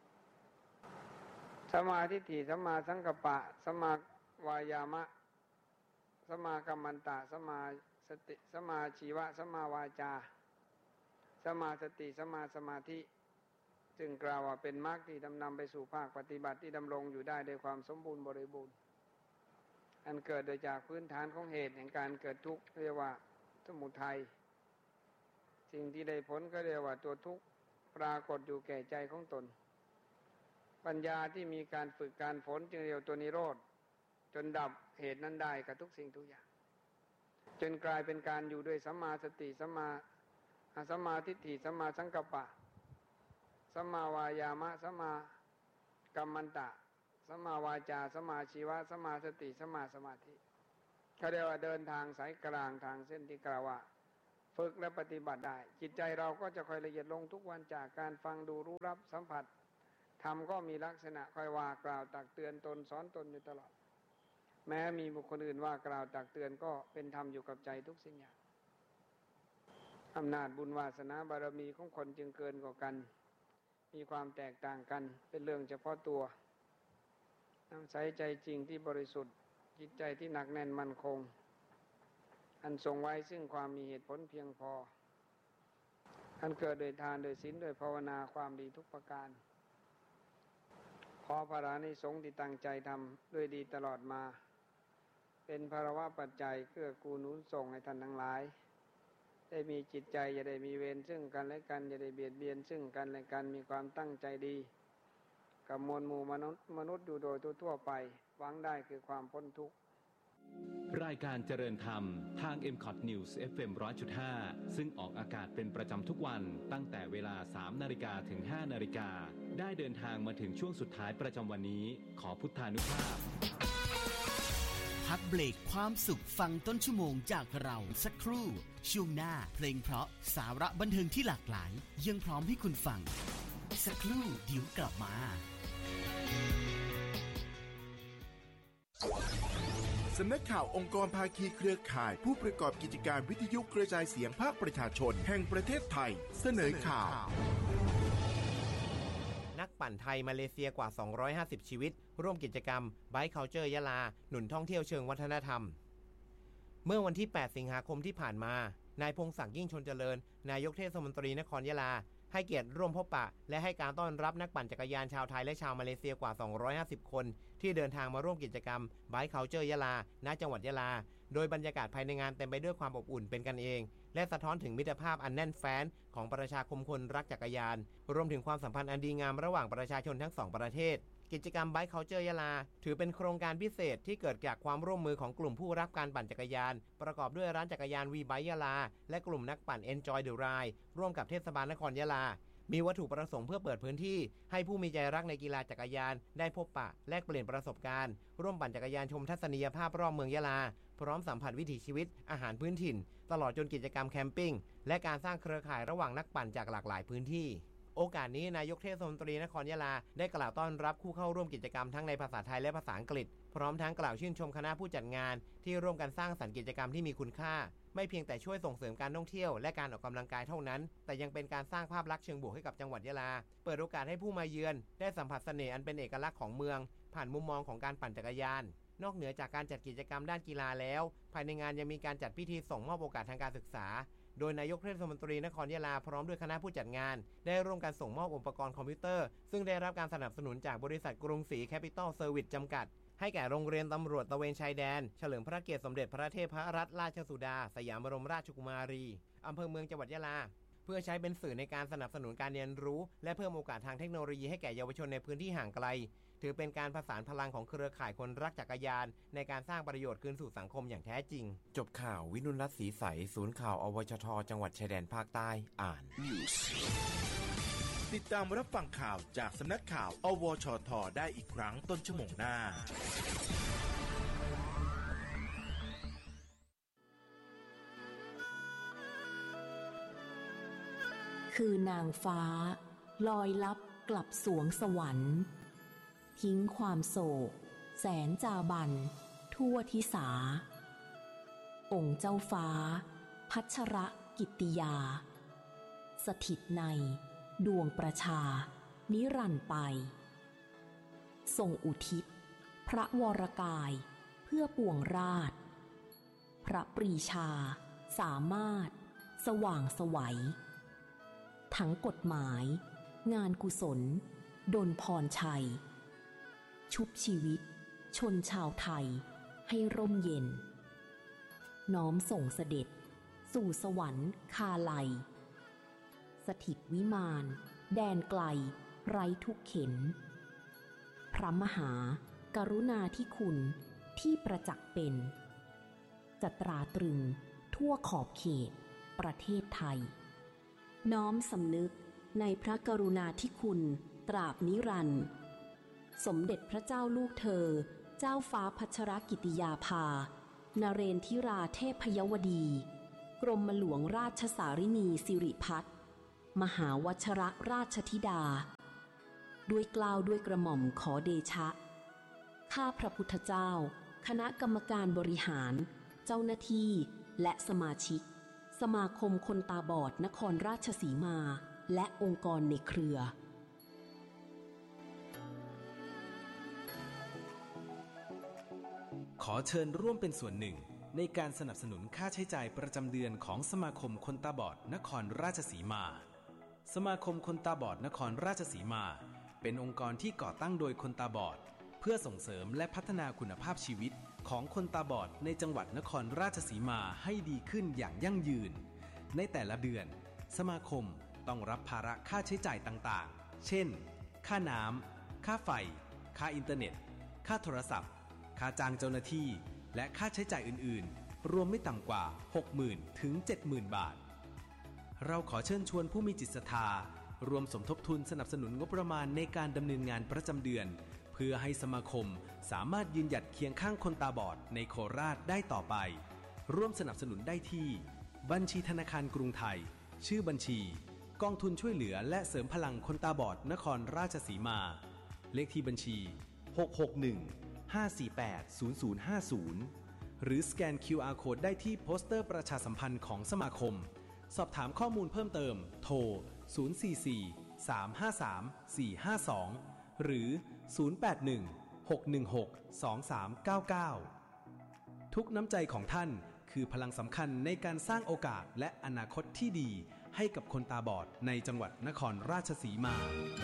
สัมมาทิฏฐิสัมมาสังกัปปะสัมมาวายามะสัมมากัมมันตะสัมมาสติสัมมาชีวะสัมมาวาจาสัมมาสติสัมมาสมาธิจึงกล่าวว่าเป็นมรรคที่ดำนำไปสู่ภาคปฏิบัติที่ดำรงอยู่ได้ด้วยความสมบูรณ์บริบูรณ์อันเกิดโดยจากพื้นฐานของเหตุแห่งการเกิดทุกข์เรียกว่าสมุทัยสิ่งที่ได้ผลก็เรียกว่าตัวทุกข์ปรากฏอยู่แก่ใจของตนปัญญาที่มีการฝึกการฝนจึงเรียกตัวนิโรธจนดับเหตุนั้นได้กับทุกสิ่งทุกอย่างจนกลายเป็นการอยู่ด้วยสัมมาสติสัมมาสัมมาทิฏฐิสัมมาสังกัปปะสัมมาวายามะสัมมากัมมันตะสัมมาวาจาสัมมาชีวะสัมมาสติสัมมาสมาธิเขาเรียกว่าเดินทางสายกลางทางเส้นที่กล่าวว่าฝึกและปฏิบัติได้จิตใจเราก็จะค่อยละเอียดลงทุกวันจากการฟังดูรู้รับสัมผัสธรรมก็มีลักษณะค่อยว่ากล่าวตักเตือนตนสอนตนอยู่ตลอดแม้มีบุคคลอื่นว่ากล่าวตักเตือนก็เป็นธรรมอยู่กับใจทุกสิ่งอย่างอำนาจบุญวาสนาบารมีของคนจึงเกินกว่ากันมีความแตกต่างกันเป็นเรื่องเฉพาะตัวน้ำใสใจจริงที่บริสุทธิ์จิตใจที่หนักแน่นมั่นคงอันทรงไว้ซึ่งความมีเหตุผลเพียงพออันเกิดโดยทานโดยศีลโดยภาวนาความดีทุกประการขอพระรานิสงส์ที่ตั้งใจทำด้วยดีตลอดมาเป็นภารวะปัจจัยเกื้อกูลหนุนส่งให้ท่านทั้งหลายได้มีจิตใจอย่าได้มีเวรซึ่งกันและกันอย่าได้เบียดเบียนซึ่งกันและกันมีความตั้งใจดีกับมวลหมู่มนุษย์มนุษย์อยู่โดยทั่วไปหวังได้คือความพ้นทุกข์รายการเจริญธรรมทาง เอ็ม คอท News เอฟ เอ็ม หนึ่งร้อยจุดห้า ซึ่งออกอากาศเป็นประจำทุกวันตั้งแต่เวลา สามนาฬิกา ถึง ห้านาฬิกา ได้เดินทางมาถึงช่วงสุดท้ายประจำวันนี้ขอพุทธานุภาพพักเบรกความสุขฟังต้นชั่วโมงจากเราสักครู่ช่วงหน้าเพลงเพราะสาระบันเทิงที่หลากหลายยังพร้อมให้คุณฟังสักครู่เดี๋ยวกลับมาสำนักข่าวองค์กรภาคีเครือข่ายผู้ประกอบกิจการวิทยุกระจายเสียงภาคประชาชนแห่งประเทศไทยเสนอข่าวนักปั่นไทยมาเลเซียกว่าสองร้อยห้าสิบชีวิตร่วมกิจกรรม Bike Culture ยะลาหนุนท่องเที่ยวเชิงวัฒนธรรมเมื่อวันที่แปดสิงหาคมที่ผ่านมานายพงศักดิ์ยิ่งชลเจริญนายกเทศมนตรีนครยะลาให้เกียรติร่วมพบปะและให้การต้อนรับนักปั่นจักรยานชาวไทยและชาวมาเลเซียกว่าสองร้อยห้าสิบคนที่เดินทางมาร่วมกิจกรรม Bike Culture ยะลาณจังหวัดยะลาโดยบรรยากาศภายในงานเต็มไปด้วยความอบอุ่นเป็นกันเองและสะท้อนถึงมิตรภาพอันแน่นแฟ้นของประชาคมคนรักจักรยานรวมถึงความสัมพันธ์อันดีงามระหว่างประชาชนทั้งสองประเทศกิจกรรม Bike Culture ยะลาถือเป็นโครงการพิเศษที่เกิดจากความร่วมมือของกลุ่มผู้รักการปั่นจักรยานประกอบด้วยร้านจักรยาน วี Bike ยะลาและกลุ่มนักปั่น Enjoy the Ride ร่วมกับเทศบาลนครยะลามีวัตถุประสงค์เพื่อเปิดพื้นที่ให้ผู้มีใจรักในกีฬาจักรยานได้พบปะแลกเปลี่ยนประสบการณ์ร่วมปั่นจักรยานชมทัศนียภาพรอบเมืองยะลาพร้อมสัมผัสวิถีชีวิตอาหารพื้นถิ่นตลอดจนกิจกรรมแคมปิ้งและการสร้างเครือข่ายระหว่างนักปั่นจากหลากหลายพื้นที่โอกาสนี้นายกเทศมนตรีนครยะลาได้กล่าวต้อนรับผู้เข้าร่วมกิจกรรมทั้งในภาษาไทยและภาษาอังกฤษพร้อมทั้งกล่าวชื่นชมคณะผู้จัดงานที่ร่วมกันสร้างสรรค์กิจกรรมที่มีคุณค่าไม่เพียงแต่ช่วยส่งเสริมการท่องเที่ยวและการออกกำลังกายเท่านั้นแต่ยังเป็นการสร้างภาพลักษณ์เชิงบวกให้กับจังหวัดยะลาเปิดโอกาสให้ผู้มาเยือนได้สัมผัสเสน่ห์อันเป็นเอกลักษณ์ของเมืองผ่านมุมมองของการปั่นจักรยานนอกเหนือจากการจัดกิจกรรมด้านกีฬาแล้วภายในงานยังมีการจัดพิธีส่งมอบโอกาสทางการศึกษาโดยนายกเทศมนตรีนครยะลาพร้อมด้วยคณะผู้จัดงานได้ร่วมกันส่งมอบอุปกรณ์คอมพิวเตอร์ซึ่งได้รับการสนับสนุนจากบริษัทกรุงศรีแคปิตอลเซอร์วิสจำกัดให้แก่โรงเรียนตำรวจตระเวนชายแดนเฉลิมพระเกียรติสมเด็จพระเทพรัตนราชสุดาสยามบรมราชกุมารีอำเภอเมืองจังหวัดยะลาเพื่อใช้เป็นสื่อในการสนับสนุนการเรียนรู้และเพิ่มโอกาสทางเทคโนโลยีให้แก่เยาวชนในพื้นที่ห่างไกลถือเป็นการผสานพลังของเครือข่ายคนรักจักรยานในการสร้างประโยชน์คืนสู่สังคมอย่างแท้จริงจบข่าววินุรัตน์ศรีใสศูนย์ข่าวอวชทจังหวัดชายแดนภาคใต้อ่านติดตามรับฟังข่าวจากสำนักข่าวอวชทได้อีกครั้งต้นชั่วโมงหน้าคือนางฟ้าลอยลับกลับสวงสวรรค์ทิ้งความโศกแสนจาบันทั่วทิสาองค์เจ้าฟ้าพัชรกิตติยาสถิตในดวงประชานิรันดร์ไปทรงอุทิศพระวรกายเพื่อปวงราชพระปรีชาสามารถสว่างไสวทั้งกฎหมายงานกุศลดลพรชัยชุบชีวิตชนชาวไทยให้ร่มเย็นน้อมส่งเสด็จสู่สวรรค์คาไลสถิตวิมานแดนไกลไร้ทุกเข็นพระมหากรุณาธิคุณที่ประจักษ์เป็นจะตราตรึงทั่วขอบเขตประเทศไทยน้อมสำนึกในพระกรุณาธิคุณตราบนิรันดร์สมเด็จพระเจ้าลูกเธอเจ้าฟ้าพัชรกิติยาภานเรนทิราเทพยวดี กรมหลวงราชสารินีสิริพัฒน์มหาวัชรราชธิดาด้วยเกล้าด้วยกระหม่อมขอเดชะข้าพระพุทธเจ้าคณะกรรมการบริหารเจ้าหน้าที่และสมาชิกสมาคมคนตาบอดนครราชสีมาและองค์กรในเครือขอเชิญร่วมเป็นส่วนหนึ่งในการสนับสนุนค่าใช้จ่ายประจำเดือนของสมาคมคนตาบอดนครราชสีมาสมาคมคนตาบอดนครราชสีมาเป็นองค์กรที่ก่อตั้งโดยคนตาบอดเพื่อส่งเสริมและพัฒนาคุณภาพชีวิตของคนตาบอดในจังหวัดนครราชสีมาให้ดีขึ้นอย่างยั่งยืนในแต่ละเดือนสมาคมต้องรับภาระค่าใช้จ่ายต่างๆเช่นค่าน้ำค่าไฟค่าอินเทอร์เน็ตค่าโทรศัพท์ค่าจ้างเจ้าหน้าที่และค่าใช้จ่ายอื่นๆรวมไม่ต่ำกว่า หกหมื่น ถึง เจ็ดหมื่น บาทเราขอเชิญชวนผู้มีจิตศรัทธารวมสมทบทุนสนับสนุนงบประมาณในการดำเนินงานประจำเดือนเพื่อให้สมาคมสามารถยืนหยัดเคียงข้างคนตาบอดในโคราชได้ต่อไปร่วมสนับสนุนได้ที่บัญชีธนาคารกรุงไทยชื่อบัญชีกองทุนช่วยเหลือและเสริมพลังคนตาบอดนครราชสีมาเลขที่บัญชีหก หก หนึ่ง ห้า สี่ แปด ศูนย์ ศูนย์ ห้า ศูนย์หรือสแกน คิว อาร์ Code ได้ที่โปสเตอร์ประชาสัมพันธ์ของสมาคมสอบถามข้อมูลเพิ่มเติมโทรศูนย์ สี่ สี่ สาม ห้า สาม สี่ ห้า สองหรือศูนย์ แปด หนึ่ง หก หนึ่ง หก สอง สาม เก้า เก้าทุกน้ำใจของท่านคือพลังสำคัญในการสร้างโอกาสและอนาคตที่ดีให้กับคนตาบอดในจังหวัดนครราชสีมา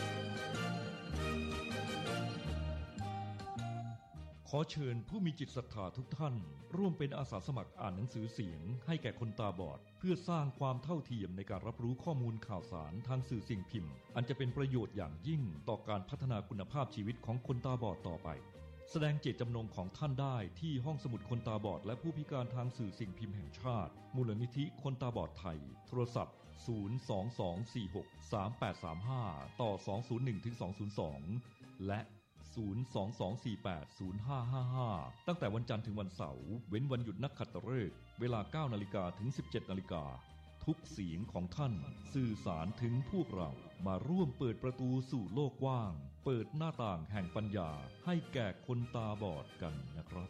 ขอเชิญผู้มีจิตศรัทธาทุกท่านร่วมเป็นอาสาสมัครอ่านหนังสือเสียงให้แก่คนตาบอดเพื่อสร้างความเท่าเทียมในการรับรู้ข้อมูลข่าวสารทางสื่อสิ่งพิมพ์อันจะเป็นประโยชน์อย่างยิ่งต่อการพัฒนาคุณภาพชีวิตของคนตาบอดต่อไปแสดงเจตจำนงของท่านได้ที่ห้องสมุดคนตาบอดและผู้พิการทางสื่อสิ่งพิมพ์แห่งชาติมูลนิธิคนตาบอดไทยโทรศัพท์ศูนย์ สอง สอง สี่ หก สาม แปด สาม ห้าต่อสอง ศูนย์ หนึ่ง ถึง สอง ศูนย์ สองและศูนย์ สอง สอง สี่ แปด ศูนย์ ห้า ห้า ห้าตั้งแต่วันจันทร์ถึงวันเสาร์เว้นวันหยุดนักขัตฤกษ์เวลา เก้านาฬิกา ถึง สิบเจ็ดนาฬิกาทุกเสียงของท่านสื่อสารถึงพวกเรามาร่วมเปิดประตูสู่โลกกว้างเปิดหน้าต่างแห่งปัญญาให้แก่คนตาบอดกันนะครับ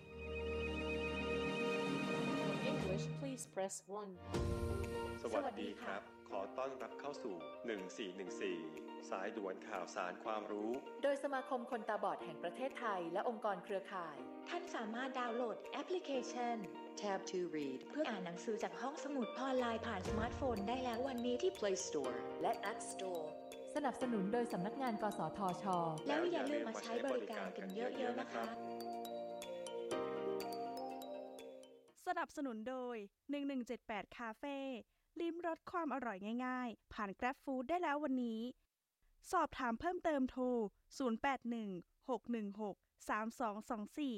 English please press one สวัสดีครับขอต้อนรับเข้าสู่หนึ่งสี่หนึ่งสี่สายด่วนข่าวสารความรู้โดยสมาคมคนตาบอดแห่งประเทศไทยและองค์กรเครือข่ายท่านสามารถดาวน์โหลดแอปพลิเคชัน Tab to Read เพื่ออ่านหนังสือจากห้องสมุดออนไลน์ผ่านสมาร์ทโฟนได้แล้ววันนี้ที่ Play Store และ App Store สนับสนุนโดยสำนักงานกสทช. แล้วอย่าลืมมาใช้บริการกันเยอะๆนะคะสนับสนุนโดยหนึ่งหนึ่งเจ็ดแปดคาเฟ่ลิ้มรสความอร่อยง่ายๆผ่าน Grab Food ได้แล้ววันนี้สอบถามเพิ่มเติมโทรศูนย์ แปด หนึ่ง หก หนึ่ง หก สาม สอง สอง สี่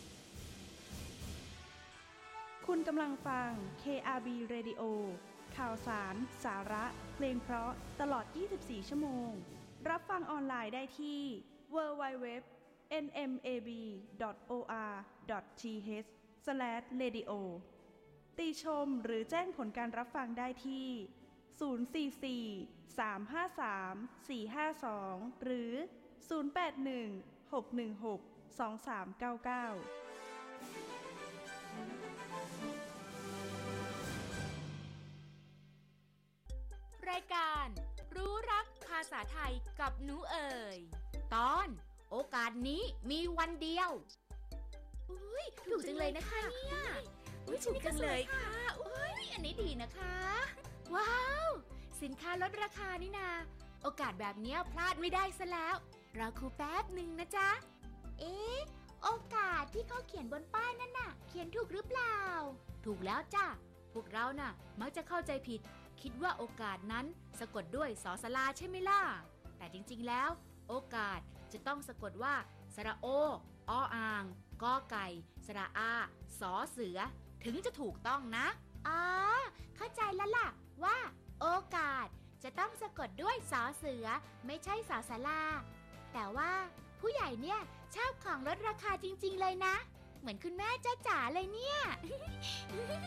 คุณกำลังฟัง เค อาร์ บี Radio ข่าวสารสาระเพลงเพราะตลอดยี่สิบสี่ชั่วโมงรับฟังออนไลน์ได้ที่ ดับเบิลยู ดับเบิลยู ดับเบิลยู ดอท เอ็น เอ็ม เอ บี ดอท โอ อาร์ ดอท ที เอช สแลช เรดิโอ ติชมหรือแจ้งผลการรับฟังได้ที่ศูนย์ สี่ สี่ สาม ห้า สาม สี่ ห้า สองหรือศูนย์ แปด หนึ่ง หก หนึ่ง หก สอง สาม เก้า เก้ารายการรู้รักภาษาไทยกับหนูเอ๋ยตอนโอกาสนี้มีวันเดียวอุ้ยถูกจังเลยนะคะเนี่ยอุ้ยถูกจังเลยค่ะอุ้ยอันนี้ดีนะคะว้าวสินค้าลดราคานี่นาโอกาสแบบนี้พลาดไม่ได้ซะแล้วรอครูแป๊บหนึ่งนะจ๊ะเอ๊ะโอกาสที่เขาเขียนบนป้ายนั่นน่ะเขียนถูกหรือเปล่าถูกแล้วจ้ะพวกเราน่ะมักจะเข้าใจผิดคิดว่าโอกาสนั้นสะกดด้วยสอสลาใช่ไหมล่ะแต่จริงๆแล้วโอกาสจะต้องสะกดว่าสระโอออ่างกอไก่สระอาสอเสือถึงจะถูกต้องนะอ๋อเข้าใจแล้วล่ะว่าโอกาสจะต้องสะกดด้วยสอเสือไม่ใช่สอสลาแต่ว่าผู้ใหญ่เนี่ยชอบของลดราคาจริงๆเลยนะเหมือนคุณแม่จ้าจ๋าเลยเนี่ย